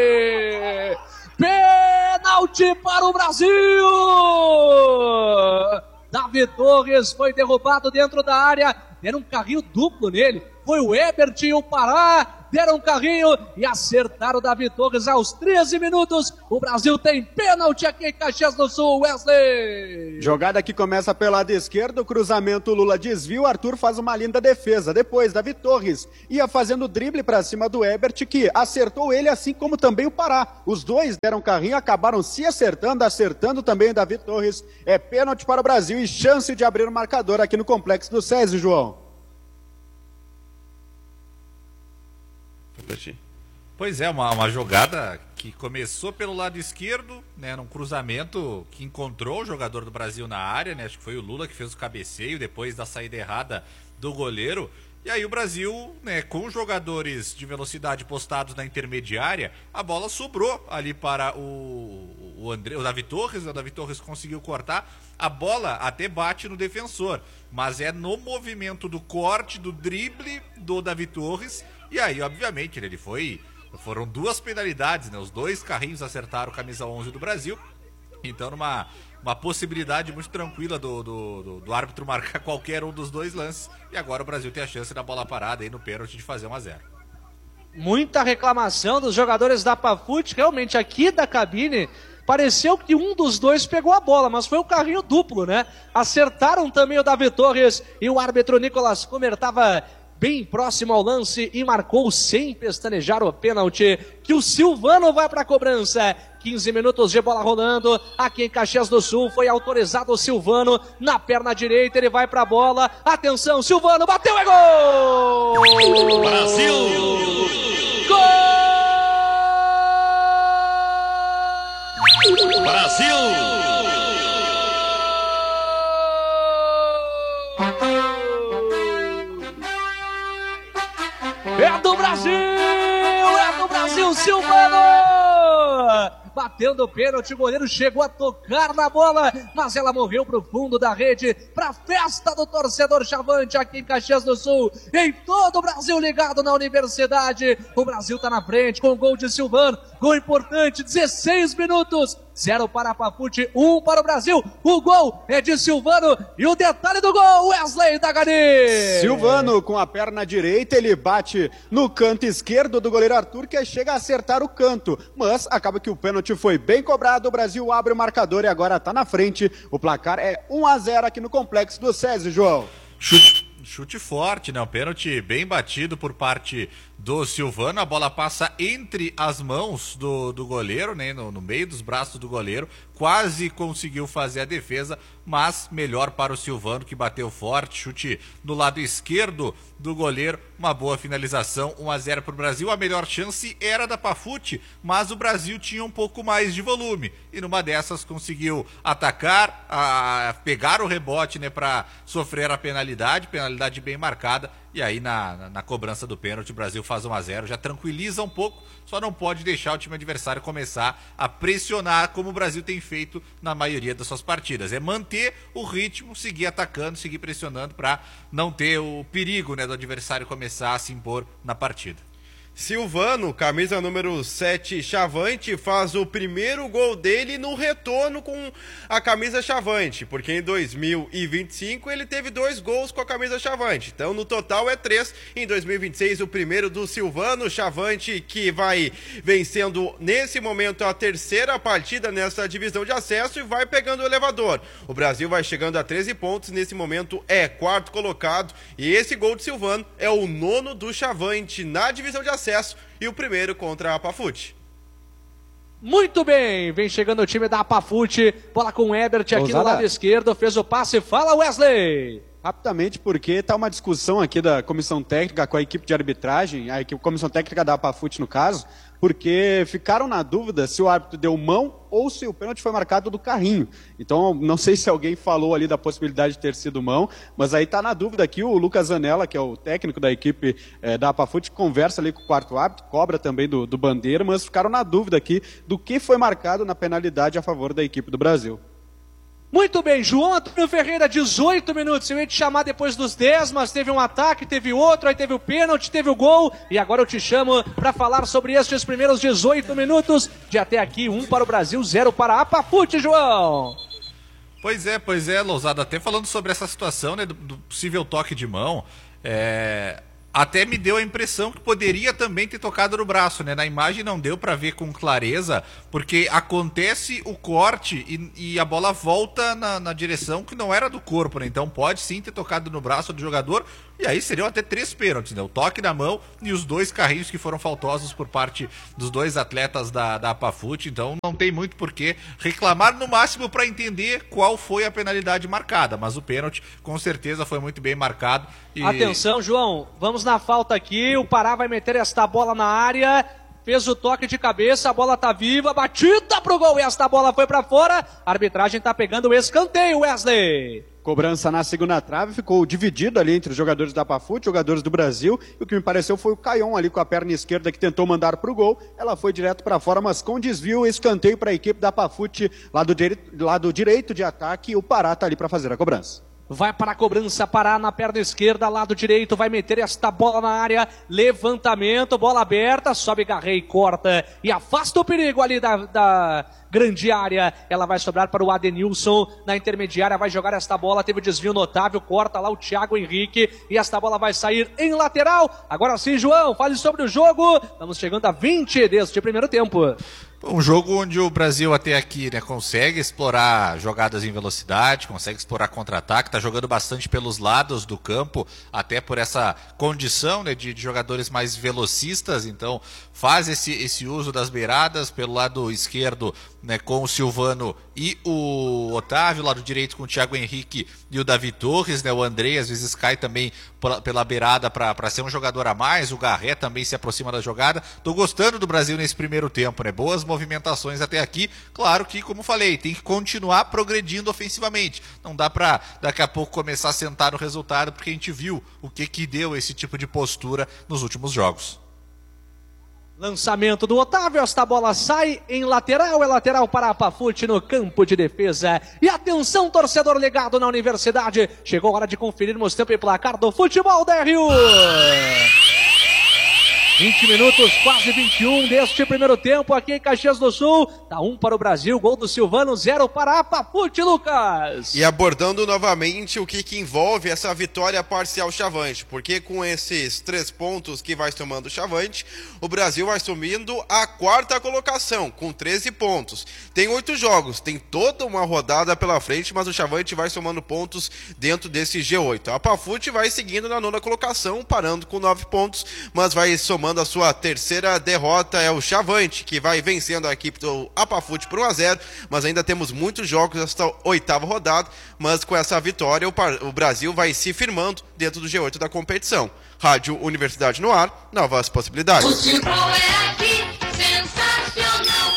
Pênalti para o Brasil! Davi Torres foi derrubado dentro da área, era um carrinho duplo nele, foi o Ebert e o Pará. Deram um carrinho e acertaram o Davi Torres aos 13 minutos. O Brasil tem pênalti aqui em Caxias do Sul, Wesley. Jogada que começa pelo lado esquerdo, cruzamento, Lula desvia, o Arthur faz uma linda defesa. Depois, Davi Torres ia fazendo drible para cima do Ebert, que acertou ele, assim como também o Pará. Os dois deram carrinho, acabaram se acertando também o Davi Torres. É pênalti para o Brasil e chance de abrir o marcador aqui no Complexo do SESI, João. Pois é, uma jogada que começou pelo lado esquerdo, né, num cruzamento que encontrou o jogador do Brasil na área, né, acho que foi o Lula que fez o cabeceio depois da saída errada do goleiro. E aí o Brasil, né, com jogadores de velocidade postados na intermediária, a bola sobrou ali para o Davi Torres. O Davi Torres conseguiu cortar, a bola até bate no defensor, mas é no movimento do corte, do drible do Davi Torres. E aí, obviamente, foram duas penalidades, né? Os dois carrinhos acertaram camisa 11 do Brasil. Então, uma possibilidade muito tranquila do árbitro marcar qualquer um dos dois lances. E agora o Brasil tem a chance na bola parada aí no pênalti de fazer 1-0. Muita reclamação dos jogadores da Pafut. Realmente, aqui da cabine, pareceu que um dos dois pegou a bola, mas foi um carrinho duplo, né? Acertaram também o Davi Torres e o árbitro Nicolas Kummer estava bem próximo ao lance e marcou sem pestanejar o pênalti, que o Silvano vai para a cobrança. 15 minutos de bola rolando aqui em Caxias do Sul, foi autorizado o Silvano na perna direita, ele vai para a bola, atenção, Silvano bateu, é gol! Brasil! Gol! Brasil! É do Brasil, Silvano! Batendo o pênalti, o goleiro chegou a tocar na bola, mas ela morreu pro fundo da rede, pra festa do torcedor Chavante aqui em Caxias do Sul, em todo o Brasil ligado na Universidade. O Brasil tá na frente com o gol de Silvano, gol importante, 16 minutos, 0 para a Pafut, 1 para o Brasil. O gol é de Silvano e o detalhe do gol, Wesley Dagani. Silvano com a perna direita, ele bate no canto esquerdo do goleiro Arthur, que chega a acertar o canto, mas acaba que o pênalti foi bem cobrado. O Brasil abre o marcador e agora está na frente. O placar é 1-0 aqui no Complexo do SESI, João. Chute forte, né? Um pênalti bem batido por parte do Silvano. A bola passa entre as mãos do goleiro, né? No meio dos braços do goleiro. Quase conseguiu fazer a defesa, mas melhor para o Silvano, que bateu forte. Chute no lado esquerdo do goleiro. Uma boa finalização, 1-0 para o Brasil. A melhor chance era da Pafut, mas o Brasil tinha um pouco mais de volume. E numa dessas conseguiu atacar, pegar o rebote, né? Para sofrer a penalidade bem marcada. E aí na cobrança do pênalti o Brasil faz 1-0, já tranquiliza um pouco, só não pode deixar o time adversário começar a pressionar como o Brasil tem feito na maioria das suas partidas. É manter o ritmo, seguir atacando, seguir pressionando para não ter o perigo, né, do adversário começar a se impor na partida. Silvano, camisa número 7, Chavante, faz o primeiro gol dele no retorno com a camisa Chavante, porque em 2025 ele teve 2 gols com a camisa Chavante, então no total é 3. Em 2026 o primeiro do Silvano Chavante, que vai vencendo nesse momento a 3ª partida nessa divisão de acesso e vai pegando o elevador. O Brasil vai chegando a 13 pontos, nesse momento é 4º colocado, e esse gol de Silvano é o 9º do Chavante na divisão de acesso e o primeiro contra a Pafut. Muito bem, vem chegando o time da Pafut, bola com o Ebert aqui no lado esquerdo, fez o passe, fala Wesley! Rapidamente, porque está uma discussão aqui da comissão técnica com a equipe de arbitragem, a comissão técnica da Pafut no caso, porque ficaram na dúvida se o árbitro deu mão ou se o pênalti foi marcado do carrinho. Então, não sei se alguém falou ali da possibilidade de ter sido mão, mas aí está na dúvida aqui o Lucas Zanella, que é o técnico da equipe da Pafut, conversa ali com o quarto árbitro, cobra também do Bandeira, mas ficaram na dúvida aqui do que foi marcado na penalidade a favor da equipe do Brasil. Muito bem, João Antônio Ferreira, 18 minutos, eu ia te chamar depois dos 10, mas teve um ataque, teve outro, aí teve o pênalti, teve o gol, e agora eu te chamo para falar sobre estes primeiros 18 minutos, de até aqui, 1 para o Brasil, 0 para a Pafut, João. Pois é, Lousada, até falando sobre essa situação, né, do possível toque de mão, Até me deu a impressão que poderia também ter tocado no braço, né? Na imagem não deu pra ver com clareza, porque acontece o corte e a bola volta na direção que não era do corpo, né? Então pode sim ter tocado no braço do jogador, e aí seriam até 3 pênaltis, né? O toque na mão e os 2 carrinhos que foram faltosos por parte dos 2 atletas da Apafut, então não tem muito por que reclamar, no máximo para entender qual foi a penalidade marcada, mas o pênalti com certeza foi muito bem marcado. E... Atenção, João, vamos na falta aqui, o Pará vai meter esta bola na área, fez o toque de cabeça, a bola tá viva, batida pro gol e esta bola foi pra fora, a arbitragem tá pegando o escanteio, Wesley. Cobrança na segunda trave, ficou dividido ali entre os jogadores da Apafut, jogadores do Brasil, e o que me pareceu foi o Caion ali com a perna esquerda que tentou mandar pro gol, ela foi direto para fora, mas com desvio, escanteio para a equipe da Apafut, lado direito de ataque, e o Pará tá ali para fazer a cobrança. Vai para a cobrança, Pará na perna esquerda, lado direito, vai meter esta bola na área, levantamento, bola aberta, sobe Garrei, corta e afasta o perigo ali da grande área. Ela vai sobrar para o Adenilson na intermediária, vai jogar esta bola, teve desvio notável, corta lá o Thiago Henrique e esta bola vai sair em lateral. Agora sim, João, fale sobre o jogo, estamos chegando a 20 deste primeiro tempo. Um jogo onde o Brasil até aqui, né, consegue explorar jogadas em velocidade, consegue explorar contra-ataque, está jogando bastante pelos lados do campo, até por essa condição, né, de jogadores mais velocistas, então faz esse uso das beiradas pelo lado esquerdo, né, com o Silvano e o Otávio, lado direito com o Thiago Henrique e o Davi Torres, né, o Andrei às vezes cai também pela beirada para ser um jogador a mais, o Garré também se aproxima da jogada. Tô gostando do Brasil nesse primeiro tempo, né, boas movimentações até aqui, claro que, como falei, tem que continuar progredindo ofensivamente, não dá para daqui a pouco começar a sentar no resultado, porque a gente viu o que deu esse tipo de postura nos últimos jogos. Lançamento do Otávio, esta bola sai em lateral, é lateral para a Apafut no campo de defesa. E atenção, torcedor ligado na Universidade, chegou a hora de conferirmos tempo e placar do futebol da RU. 20 minutos, quase 21 deste primeiro tempo aqui em Caxias do Sul. Tá 1 para o Brasil, gol do Silvano, 0 para a Apafut, Lucas. E abordando novamente o que envolve essa vitória parcial Chavante, porque com esses 3 pontos que vai somando o Chavante, o Brasil vai subindo a 4ª colocação, com 13 pontos. Tem 8 jogos, tem toda uma rodada pela frente, mas o Chavante vai somando pontos dentro desse G8. A Apafut vai seguindo na 9ª colocação, parando com 9 pontos, mas vai somando a sua 3ª derrota, é o Chavante, que vai vencendo a equipe do Apafut por 1-0, mas ainda temos muitos jogos nesta 8ª rodada, mas com essa vitória o Brasil vai se firmando dentro do G8 da competição. Rádio Universidade no ar, novas possibilidades. Futebol é aqui, sensacional.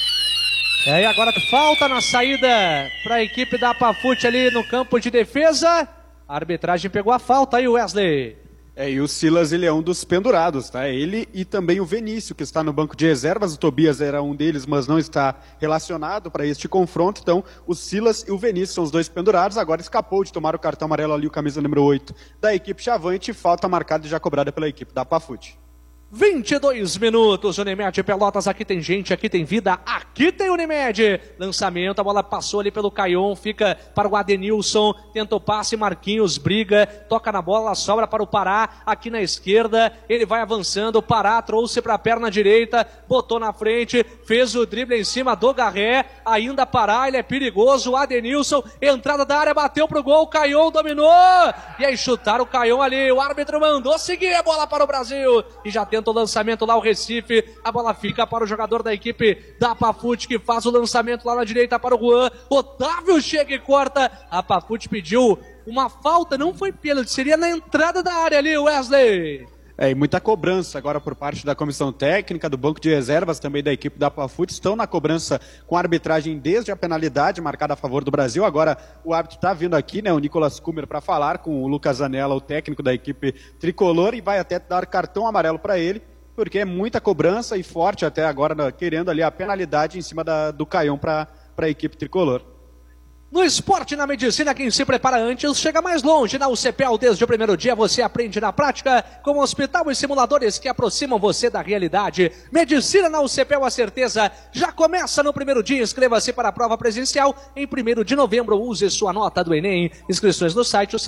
E agora falta na saída para a equipe da Apafut ali no campo de defesa. A arbitragem pegou a falta aí, Wesley. E o Silas, ele é um dos pendurados, tá? Ele e também o Vinícius, que está no banco de reservas. O Tobias era um deles, mas não está relacionado para este confronto. Então, o Silas e o Vinícius são os 2 pendurados. Agora escapou de tomar o cartão amarelo ali, o camisa número 8 da equipe Chavante. Falta marcada e já cobrada pela equipe da Apafut. 22 minutos, Unimed Pelotas, aqui tem gente, aqui tem vida, aqui tem Unimed. Lançamento, a bola passou ali pelo Caion, fica para o Adenilson, tenta o passe, Marquinhos briga, toca na bola, sobra para o Pará, aqui na esquerda, ele vai avançando, o Pará trouxe para a perna direita, botou na frente, fez o drible em cima do Garré, ainda Pará, ele é perigoso, o Adenilson, entrada da área, bateu pro gol, o Caion dominou, e aí chutaram o Caion ali, o árbitro mandou seguir a bola para o Brasil, e já tenta o lançamento lá o Recife, a bola fica para o jogador da equipe da Apafut, que faz o lançamento lá na direita para o Juan, Otávio chega e corta, a Apafut pediu uma falta, não foi pênalti, seria na entrada da área ali, Wesley. E muita cobrança agora por parte da comissão técnica, do banco de reservas, também da equipe da Apafut, estão na cobrança com a arbitragem desde a penalidade marcada a favor do Brasil. Agora o árbitro está vindo aqui, né, o Nicolas Kummer, para falar com o Lucas Zanella, o técnico da equipe tricolor, e vai até dar cartão amarelo para ele, porque é muita cobrança e forte até agora, querendo ali a penalidade em cima do Caion para a equipe tricolor. No esporte e na medicina, quem se prepara antes chega mais longe. Na UCPEL, desde o primeiro dia, você aprende na prática com hospital e simuladores que aproximam você da realidade. Medicina na UCPEL, a certeza já começa no primeiro dia. Inscreva-se para a prova presencial em 1º de novembro. Use sua nota do Enem. Inscrições no site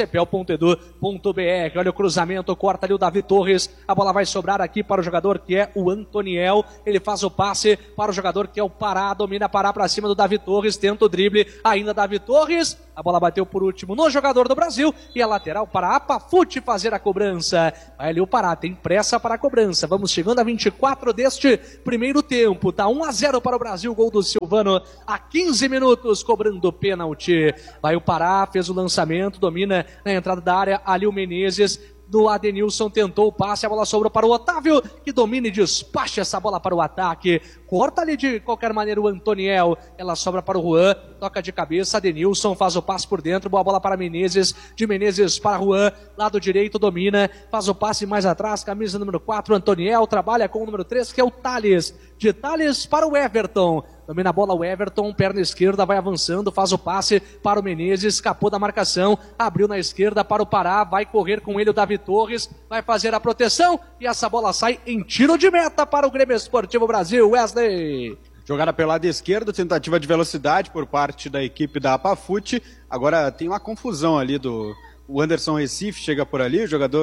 ucpel.edu.br. Olha o cruzamento, corta ali o Davi Torres. A bola vai sobrar aqui para o jogador que é o Antoniel. Ele faz o passe para o jogador que é o Pará. Domina Pará para cima do Davi Torres. Tenta o drible. Ainda Davi Torres, a bola bateu por último no jogador do Brasil e a lateral para a Pafute fazer a cobrança. Vai ali o Pará, tem pressa para a cobrança. Vamos chegando a 24 deste primeiro tempo. Tá 1-0 para o Brasil, gol do Silvano a 15 minutos, cobrando pênalti. Vai o Pará, fez o lançamento, domina na entrada da área, ali o Menezes. Do Adenilson, tentou o passe, a bola sobrou para o Otávio, que domina e despacha essa bola para o ataque. Corta ali de qualquer maneira o Antoniel, ela sobra para o Juan, toca de cabeça, Adenilson faz o passe por dentro, boa bola para Menezes, de Menezes para Juan, lado direito domina, faz o passe mais atrás, camisa número 4, Antoniel, trabalha com o número 3, que é o Thales, de Thales para o Everton. Domina a bola o Everton, perna esquerda, vai avançando, faz o passe para o Menezes, escapou da marcação, abriu na esquerda para o Pará, vai correr com ele o Davi Torres, vai fazer a proteção e essa bola sai em tiro de meta para o Grêmio Esportivo Brasil. Wesley. Jogada pelo lado esquerdo, tentativa de velocidade por parte da equipe da Pafute. Agora tem uma confusão ali o Anderson Recife chega por ali,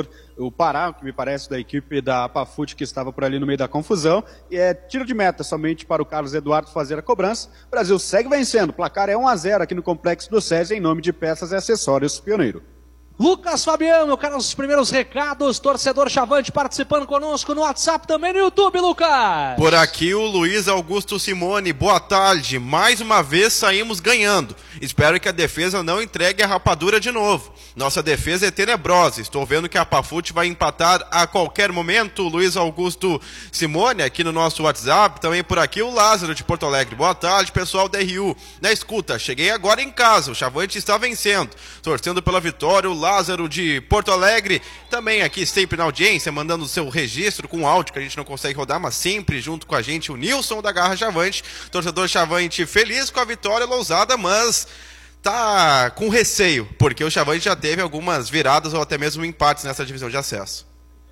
o Pará, que me parece da equipe da Pafute, que estava por ali no meio da confusão, e é tiro de meta somente para o Carlos Eduardo fazer a cobrança. O Brasil segue vencendo, o placar é 1-0 aqui no Complexo do SESI, em nome de Peças e Acessórios Pioneiro. Lucas Fabiano, eu quero os primeiros recados, torcedor Chavante participando conosco no WhatsApp, também no YouTube, Lucas. Por aqui o Luiz Augusto Simone, boa tarde, mais uma vez saímos ganhando, espero que a defesa não entregue a rapadura de novo, nossa defesa é tenebrosa, estou vendo que a Pafute vai empatar a qualquer momento. Luiz Augusto Simone, aqui no nosso WhatsApp, também por aqui o Lázaro de Porto Alegre, boa tarde pessoal da RU, na escuta, cheguei agora em casa, o Chavante está vencendo, torcendo pela vitória, o Lázaro de Porto Alegre, também aqui sempre na audiência, mandando o seu registro com áudio que a gente não consegue rodar, mas sempre junto com a gente, o Nilson da Garra Chavante, torcedor Chavante feliz com a vitória lousada, mas tá com receio, porque o Chavante já teve algumas viradas ou até mesmo empates nessa divisão de acesso.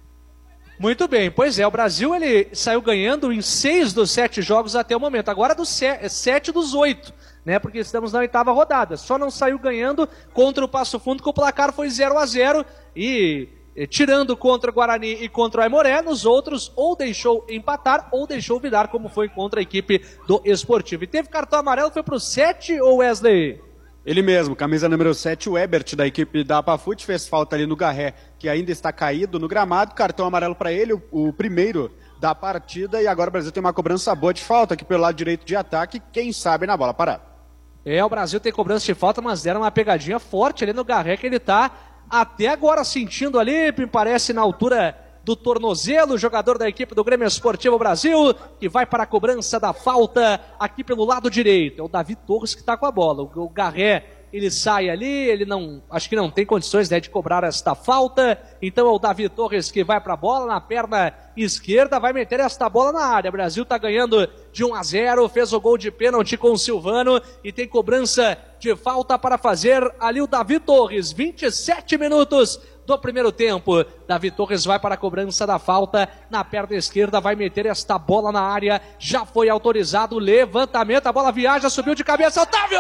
Muito bem, pois é, o Brasil ele saiu ganhando em 6 dos 7 jogos até o momento, agora dos 7 dos 8. Né, porque estamos na 8ª rodada, só não saiu ganhando contra o Passo Fundo, que o placar foi 0-0, e tirando contra o Guarani e contra o Aimoré, nos outros ou deixou empatar ou deixou virar, como foi contra a equipe do Esportivo. E teve cartão amarelo, foi pro 7, ou Wesley? Ele mesmo, camisa número 7, o Ebert, da equipe da Pafute, fez falta ali no Garré, que ainda está caído no gramado, cartão amarelo para ele, o primeiro da partida, e agora o Brasil tem uma cobrança boa de falta aqui pelo lado direito de ataque, quem sabe na bola parada. O Brasil tem cobrança de falta, mas deram uma pegadinha forte ali no Garré, que ele tá até agora sentindo ali, me parece na altura do tornozelo, o jogador da equipe do Grêmio Esportivo Brasil, que vai para a cobrança da falta aqui pelo lado direito. É o Davi Torres que está com a bola. O Garré, ele sai ali, ele não, acho que não tem condições, né, de cobrar esta falta, então é o Davi Torres que vai para a bola, na perna esquerda, vai meter esta bola na área. O Brasil está ganhando de 1-0, fez o gol de pênalti com o Silvano e tem cobrança de falta para fazer ali o Davi Torres, 27 minutos do primeiro tempo. Davi Torres vai para a cobrança da falta na perna esquerda, vai meter esta bola na área, já foi autorizado o levantamento, a bola viaja, subiu de cabeça, Otávio!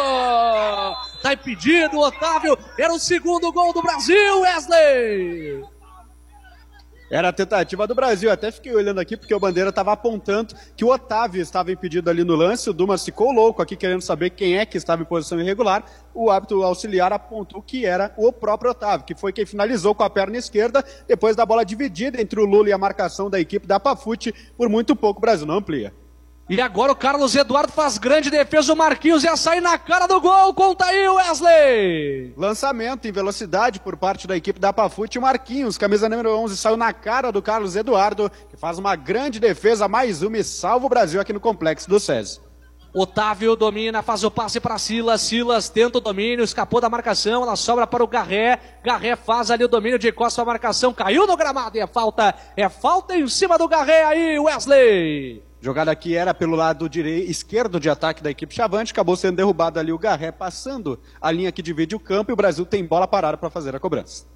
Tá impedido, Otávio, era o segundo gol do Brasil, Wesley! Era a tentativa do Brasil, até fiquei olhando aqui porque o Bandeira estava apontando que o Otávio estava impedido ali no lance, o Dumas ficou louco aqui querendo saber quem é que estava em posição irregular, o árbitro auxiliar apontou que era o próprio Otávio, que foi quem finalizou com a perna esquerda, depois da bola dividida entre o Lula e a marcação da equipe da Pafute, por muito pouco o Brasil não amplia. E agora o Carlos Eduardo faz grande defesa, o Marquinhos ia sair na cara do gol, conta aí Wesley! Lançamento em velocidade por parte da equipe da Pafute, o Marquinhos, camisa número 11, saiu na cara do Carlos Eduardo, que faz uma grande defesa, mais uma e salva o Brasil aqui no Complexo do SESI. Otávio domina, faz o passe para Silas, Silas tenta o domínio, escapou da marcação, ela sobra para o Garré, Garré faz ali o domínio de costa a marcação, caiu no gramado e é falta em cima do Garré aí, Wesley! Jogada aqui era pelo lado esquerdo de ataque da equipe Chavante, acabou sendo derrubado ali o Garré, passando a linha que divide o campo, e o Brasil tem bola parada para fazer a cobrança.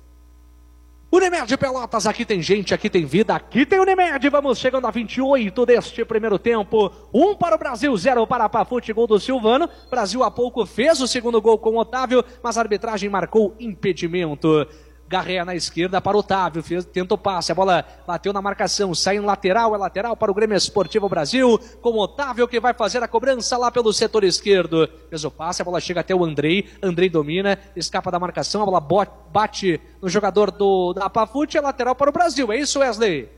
Unimed Pelotas, aqui tem gente, aqui tem vida, aqui tem Unimed. Vamos chegando a 28 deste primeiro tempo. 1 para o Brasil, 0 para a Pafute, gol do Silvano. Brasil há pouco fez o segundo gol com o Otávio, mas a arbitragem marcou impedimento. Garré na esquerda para o Otávio, tenta o passe, a bola bateu na marcação, sai em lateral, é lateral para o Grêmio Esportivo Brasil, com o Otávio que vai fazer a cobrança lá pelo setor esquerdo. Fez o passe, a bola chega até o Andrei domina, escapa da marcação, a bola bate no jogador da Pafute, é lateral para o Brasil, é isso, Wesley?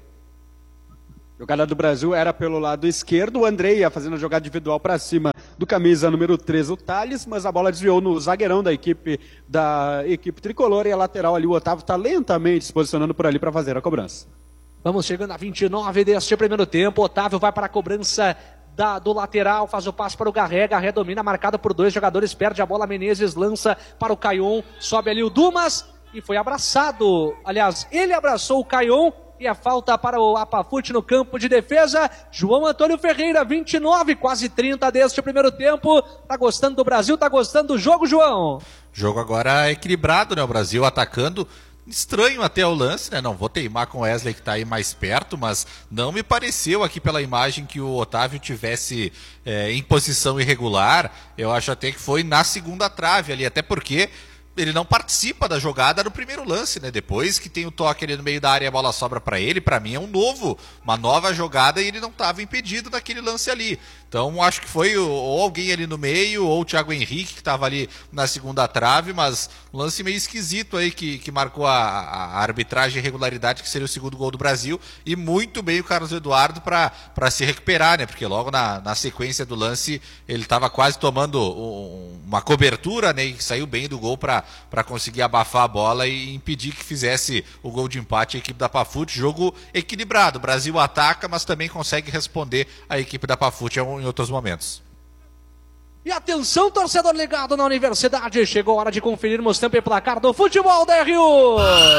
Jogada do Brasil era pelo lado esquerdo, o Andrei ia fazendo a jogada individual para cima do camisa número 3, o Thales, mas a bola desviou no zagueirão da equipe tricolor, e a lateral ali, o Otávio está lentamente se posicionando por ali para fazer a cobrança. Vamos chegando a 29 deste primeiro tempo, Otávio vai para a cobrança do lateral, faz o passe para o Garré, Garré domina, marcado por 2 jogadores, perde a bola, Menezes lança para o Caion, sobe ali o Dumas e foi abraçado, aliás, ele abraçou o Caion. E a falta para o Apafute no campo de defesa. João Antônio Ferreira, 29, quase 30 deste primeiro tempo. Tá gostando do Brasil, tá gostando do jogo, João? Jogo agora equilibrado, né? O Brasil atacando. Estranho até o lance, né? Não vou teimar com o Wesley que tá aí mais perto, mas não me pareceu aqui pela imagem que o Otávio tivesse em posição irregular. Eu acho até que foi na segunda trave ali, até porque ele não participa da jogada no primeiro lance, né? Depois que tem o toque ali no meio da área e a bola sobra para ele, para mim é uma nova jogada, e ele não estava impedido naquele lance ali. Então acho que foi ou alguém ali no meio, ou o Thiago Henrique que estava ali na segunda trave, mas um lance meio esquisito aí que marcou a arbitragem e irregularidade, que seria o segundo gol do Brasil, e muito bem o Carlos Eduardo para se recuperar, né? Porque logo na sequência do lance ele estava quase tomando uma cobertura, né? E saiu bem do gol para conseguir abafar a bola e impedir que fizesse o gol de empate a equipe da Pafute. Jogo equilibrado, o Brasil ataca, mas também consegue responder a equipe da Pafute em outros momentos. E atenção, torcedor ligado na Universidade, chegou a hora de conferirmos tempo e placar do futebol da RU.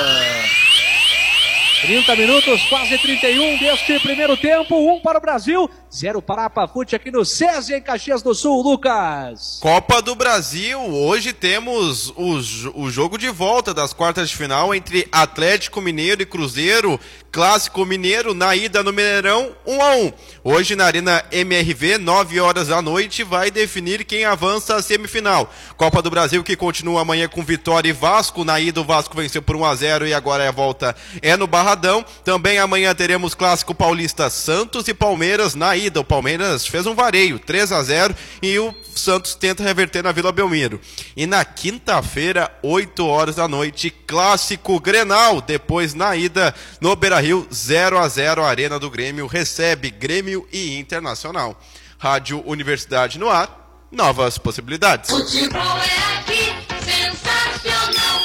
30 minutos, quase 31 deste primeiro tempo, 1 para o Brasil, 0 para a Pafute aqui no SESI, em Caxias do Sul, Lucas. Copa do Brasil, hoje temos o jogo de volta das quartas de final entre Atlético Mineiro e Cruzeiro, Clássico Mineiro na ida no Mineirão, 1-1. Hoje na Arena MRV, 9 horas da noite, vai definir quem avança à semifinal. Copa do Brasil que continua amanhã com Vitória e Vasco, na ida o Vasco venceu por 1-0 e agora a volta é no Barradão. Também amanhã teremos Clássico Paulista, Santos e Palmeiras na ida. O Palmeiras fez um vareio, 3-0, e o Santos tenta reverter na Vila Belmiro. E na quinta-feira, 8 horas da noite, Clássico Grenal, depois na ida no Beira-Rio, 0-0, a Arena do Grêmio recebe Grêmio e Internacional. Rádio Universidade no ar, novas possibilidades. Futebol é aqui, sensacional.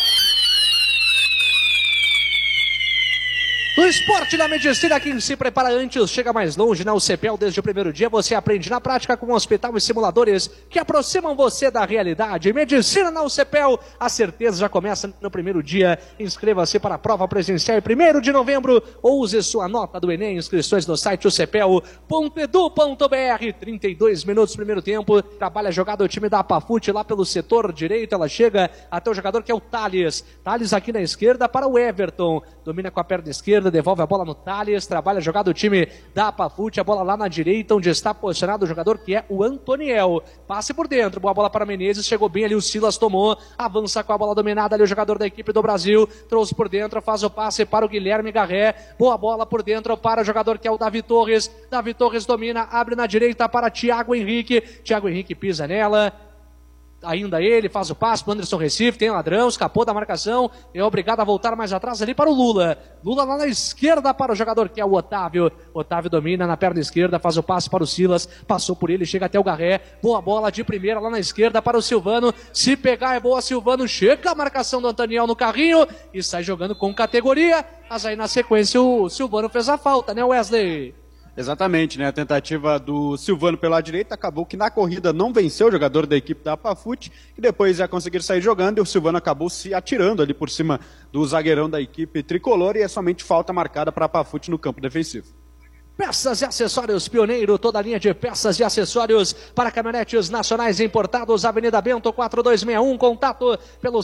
No esporte da medicina, quem se prepara antes chega mais longe. Na UCPEL, desde o primeiro dia, você aprende na prática com um hospital e simuladores que aproximam você da realidade. Medicina na UCPEL, a certeza já começa no primeiro dia. Inscreva-se para a prova presencial em 1º de novembro ou use sua nota do Enem. Inscrições no site ucpel.edu.br. 32 minutos, primeiro tempo. Trabalha jogada o time da Pafute lá pelo setor direito. Ela chega até o jogador que é o Thales. Thales aqui na esquerda para o Everton. Domina com a perna esquerda, devolve a bola no Thales, trabalha a jogada do time da Pafute, a bola lá na direita, onde está posicionado o jogador que é o Antoniel. Passe por dentro, boa bola para Menezes, chegou bem ali, o Silas tomou, avança com a bola dominada ali o jogador da equipe do Brasil, trouxe por dentro, faz o passe para o Guilherme Garré, boa bola por dentro para o jogador que é o Davi Torres domina, abre na direita para Thiago Henrique pisa nela, ainda ele faz o passe para o Anderson Recife, tem ladrão, escapou da marcação, é obrigado a voltar mais atrás ali para o Lula lá na esquerda para o jogador que é o Otávio domina na perna esquerda, faz o passe para o Silas, passou por ele, chega até o Garré, boa bola de primeira lá na esquerda para o Silvano, se pegar é boa, Silvano, chega a marcação do Antoniel no carrinho e sai jogando com categoria, mas aí na sequência o Silvano fez a falta, né, Wesley? Exatamente, né? A tentativa do Silvano pela direita acabou que na corrida não venceu o jogador da equipe da Pafute e depois ia conseguir sair jogando e o Silvano acabou se atirando ali por cima do zagueirão da equipe tricolor e é somente falta marcada para a Pafute no campo defensivo. Peças e acessórios Pioneiro, toda a linha de peças e acessórios para caminhonetes nacionais importados, Avenida Bento 4261, contato pelo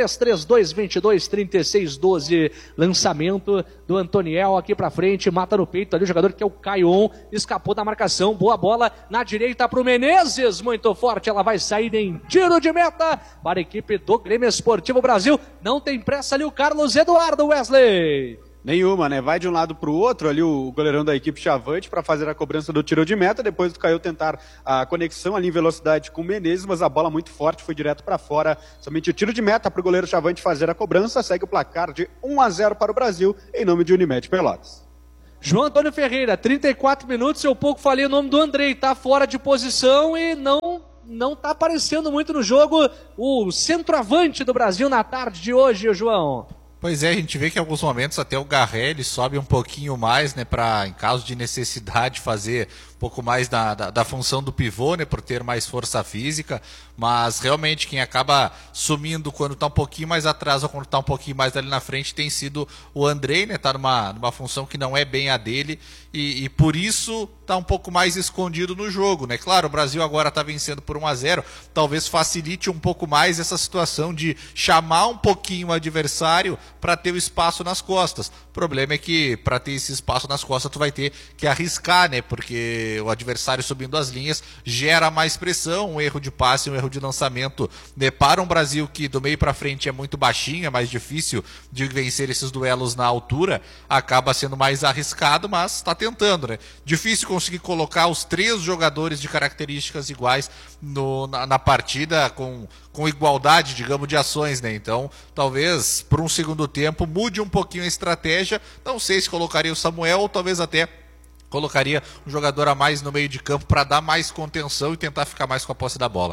5332223612. Lançamento do Antoniel aqui pra frente, mata no peito ali o jogador que é o Caion, escapou da marcação, boa bola na direita pro Menezes, muito forte, ela vai sair em tiro de meta para a equipe do Grêmio Esportivo Brasil. Não tem pressa ali o Carlos Eduardo, Wesley. Nenhuma, né? Vai de um lado para o outro ali o goleirão da equipe Chavante para fazer a cobrança do tiro de meta, depois do Caio tentar a conexão ali em velocidade com o Menezes, mas a bola muito forte, foi direto para fora. Somente o tiro de meta para o goleiro Chavante fazer a cobrança, segue o placar de 1-0 para o Brasil, em nome de Unimed Pelotas. João Antônio Ferreira, 34 minutos, eu pouco falei o nome do Andrei, tá fora de posição e não tá aparecendo muito no jogo o centroavante do Brasil na tarde de hoje, João. Pois é, a gente vê que em alguns momentos até o Garré ele sobe um pouquinho mais, né, para em caso de necessidade fazer um pouco mais da função do pivô, né, por ter mais força física, mas realmente quem acaba sumindo quando está um pouquinho mais atrás ou quando está um pouquinho mais ali na frente tem sido o Andrei, né, tá numa função que não é bem a dele e por isso está um pouco mais escondido no jogo, né. Claro, o Brasil agora está vencendo por 1-0, talvez facilite um pouco mais essa situação de chamar um pouquinho o adversário para ter o espaço nas costas. O problema é que para ter esse espaço nas costas tu vai ter que arriscar, né, porque o adversário subindo as linhas gera mais pressão, um erro de passe, um erro de lançamento, né, para um Brasil que do meio para frente é muito baixinho, é mais difícil de vencer esses duelos na altura, acaba sendo mais arriscado, mas está tentando, né? Difícil conseguir colocar os 3 jogadores de características iguais na partida com igualdade, digamos, de ações, né? Então, talvez por um segundo tempo mude um pouquinho a estratégia, não sei se colocaria o Samuel ou talvez até colocaria um jogador a mais no meio de campo para dar mais contenção e tentar ficar mais com a posse da bola.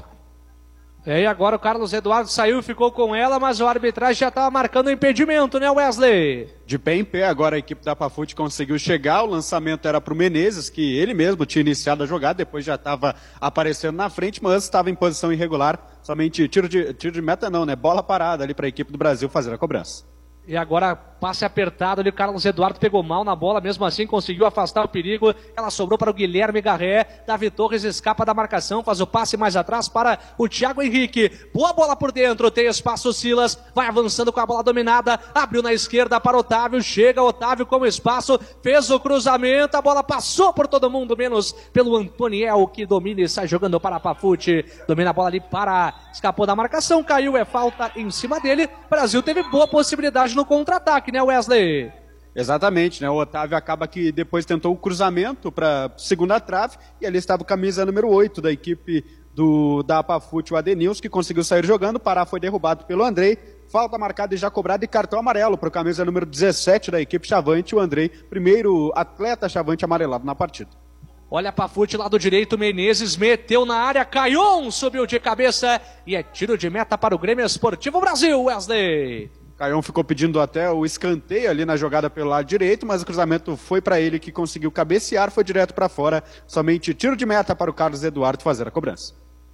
E agora o Carlos Eduardo saiu e ficou com ela, mas o arbitragem já estava marcando o impedimento, né, Wesley? De pé em pé, agora a equipe da Pafute conseguiu chegar, o lançamento era para o Menezes, que ele mesmo tinha iniciado a jogada, depois já estava aparecendo na frente, mas estava em posição irregular, somente tiro de meta não, né, bola parada ali para a equipe do Brasil fazer a cobrança. E agora passe apertado ali, o Carlos Eduardo pegou mal na bola, mesmo assim conseguiu afastar o perigo, ela sobrou para o Guilherme Garré, Davi Torres escapa da marcação, faz o passe mais atrás para o Thiago Henrique, boa bola por dentro, tem espaço, Silas, vai avançando com a bola dominada, abriu na esquerda para Otávio, chega Otávio com espaço, fez o cruzamento, a bola passou por todo mundo, menos pelo Antoniel, que domina e sai jogando para a Pafute, domina a bola ali escapou da marcação, caiu, é falta em cima dele, Brasil teve boa possibilidade no contra-ataque, né, Wesley? Exatamente, né? O Otávio acaba que depois tentou o cruzamento para segunda trave e ali estava o camisa número 8 da equipe da Pafute, o Adenilson, que conseguiu sair jogando. Pará foi derrubado pelo Andrei. Falta marcada e já cobrada e cartão amarelo para o camisa número 17 da equipe Chavante, o Andrei, primeiro atleta Chavante amarelado na partida. Olha para Pafute, lado direito, Menezes meteu na área, Caion subiu de cabeça e é tiro de meta para o Grêmio Esportivo Brasil, Wesley. Caion ficou pedindo até o escanteio ali na jogada pelo lado direito, mas o cruzamento foi para ele, que conseguiu cabecear, foi direto para fora. Somente tiro de meta para o Carlos Eduardo fazer a cobrança.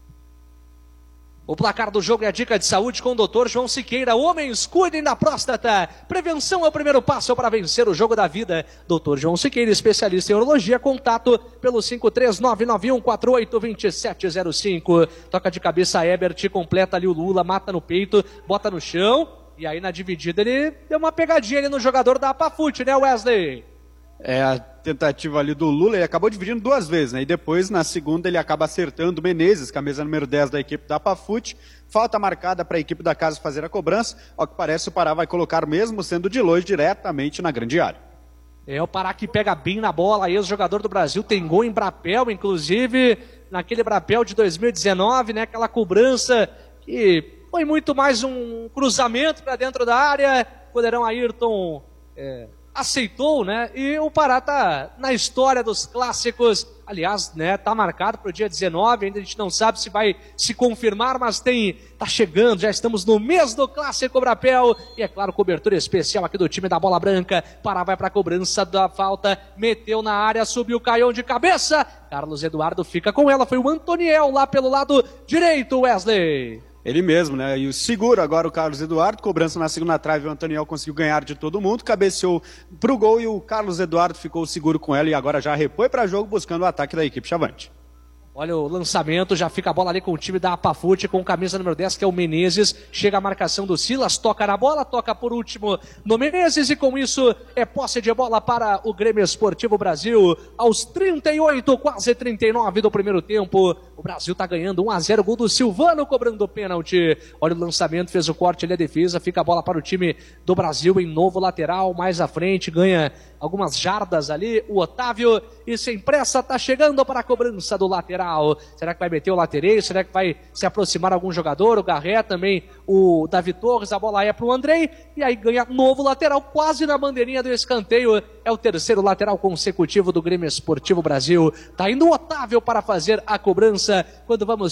O placar do jogo é a dica de saúde com o Dr. João Siqueira. Homens, cuidem da próstata. Prevenção é o primeiro passo para vencer o jogo da vida. Dr. João Siqueira, especialista em urologia, contato pelo 53991482705. Toca de cabeça Ebert, completa ali o Lula, mata no peito, bota no chão. E aí na dividida ele deu uma pegadinha ali no jogador da Pafute, né, Wesley? É a tentativa ali do Lula, ele acabou dividindo 2 vezes, né? E depois na segunda ele acaba acertando o Menezes, camisa número 10 da equipe da Pafute. Falta marcada para a equipe da casa fazer a cobrança. Ao que parece o Pará vai colocar, mesmo sendo de longe, diretamente na grande área. É o Pará que pega bem na bola, ex-jogador do Brasil, tem gol em Brapel, inclusive naquele Brapel de 2019, né? Aquela cobrança que foi muito mais um cruzamento para dentro da área. O goleirão Ayrton aceitou, né? E o Pará tá na história dos clássicos. Aliás, né, tá marcado para o dia 19, ainda a gente não sabe se vai se confirmar, mas tá chegando, já estamos no mês do Clássico Brapel. E é claro, cobertura especial aqui do time da Bola Branca. Pará vai para a cobrança da falta, meteu na área, subiu o Caion de cabeça. Carlos Eduardo fica com ela, foi o Antoniel lá pelo lado direito, Wesley. Ele mesmo, né? E o seguro agora o Carlos Eduardo, cobrança na segunda trave, o Antoniel conseguiu ganhar de todo mundo, cabeceou pro gol e o Carlos Eduardo ficou seguro com ela e agora já repõe para jogo buscando o ataque da equipe Chavante. Olha o lançamento, já fica a bola ali com o time da Apafute, com camisa número 10, que é o Menezes. Chega a marcação do Silas, toca na bola, toca por último no Menezes. E com isso é posse de bola para o Grêmio Esportivo Brasil. Aos 38, quase 39 do primeiro tempo. O Brasil tá ganhando 1-0, gol do Silvano cobrando o pênalti. Olha o lançamento, fez o corte ali a defesa. Fica a bola para o time do Brasil em novo lateral, mais à frente, ganha algumas jardas ali, o Otávio, e sem pressa tá chegando para a cobrança do lateral. Será que vai meter o latereio? Será que vai se aproximar algum jogador? O Garré também, o Davi Torres, a bola é para o Andrei, e aí ganha novo lateral, quase na bandeirinha do escanteio. É o terceiro lateral consecutivo do Grêmio Esportivo Brasil. Tá indo o Otávio para fazer a cobrança, quando vamos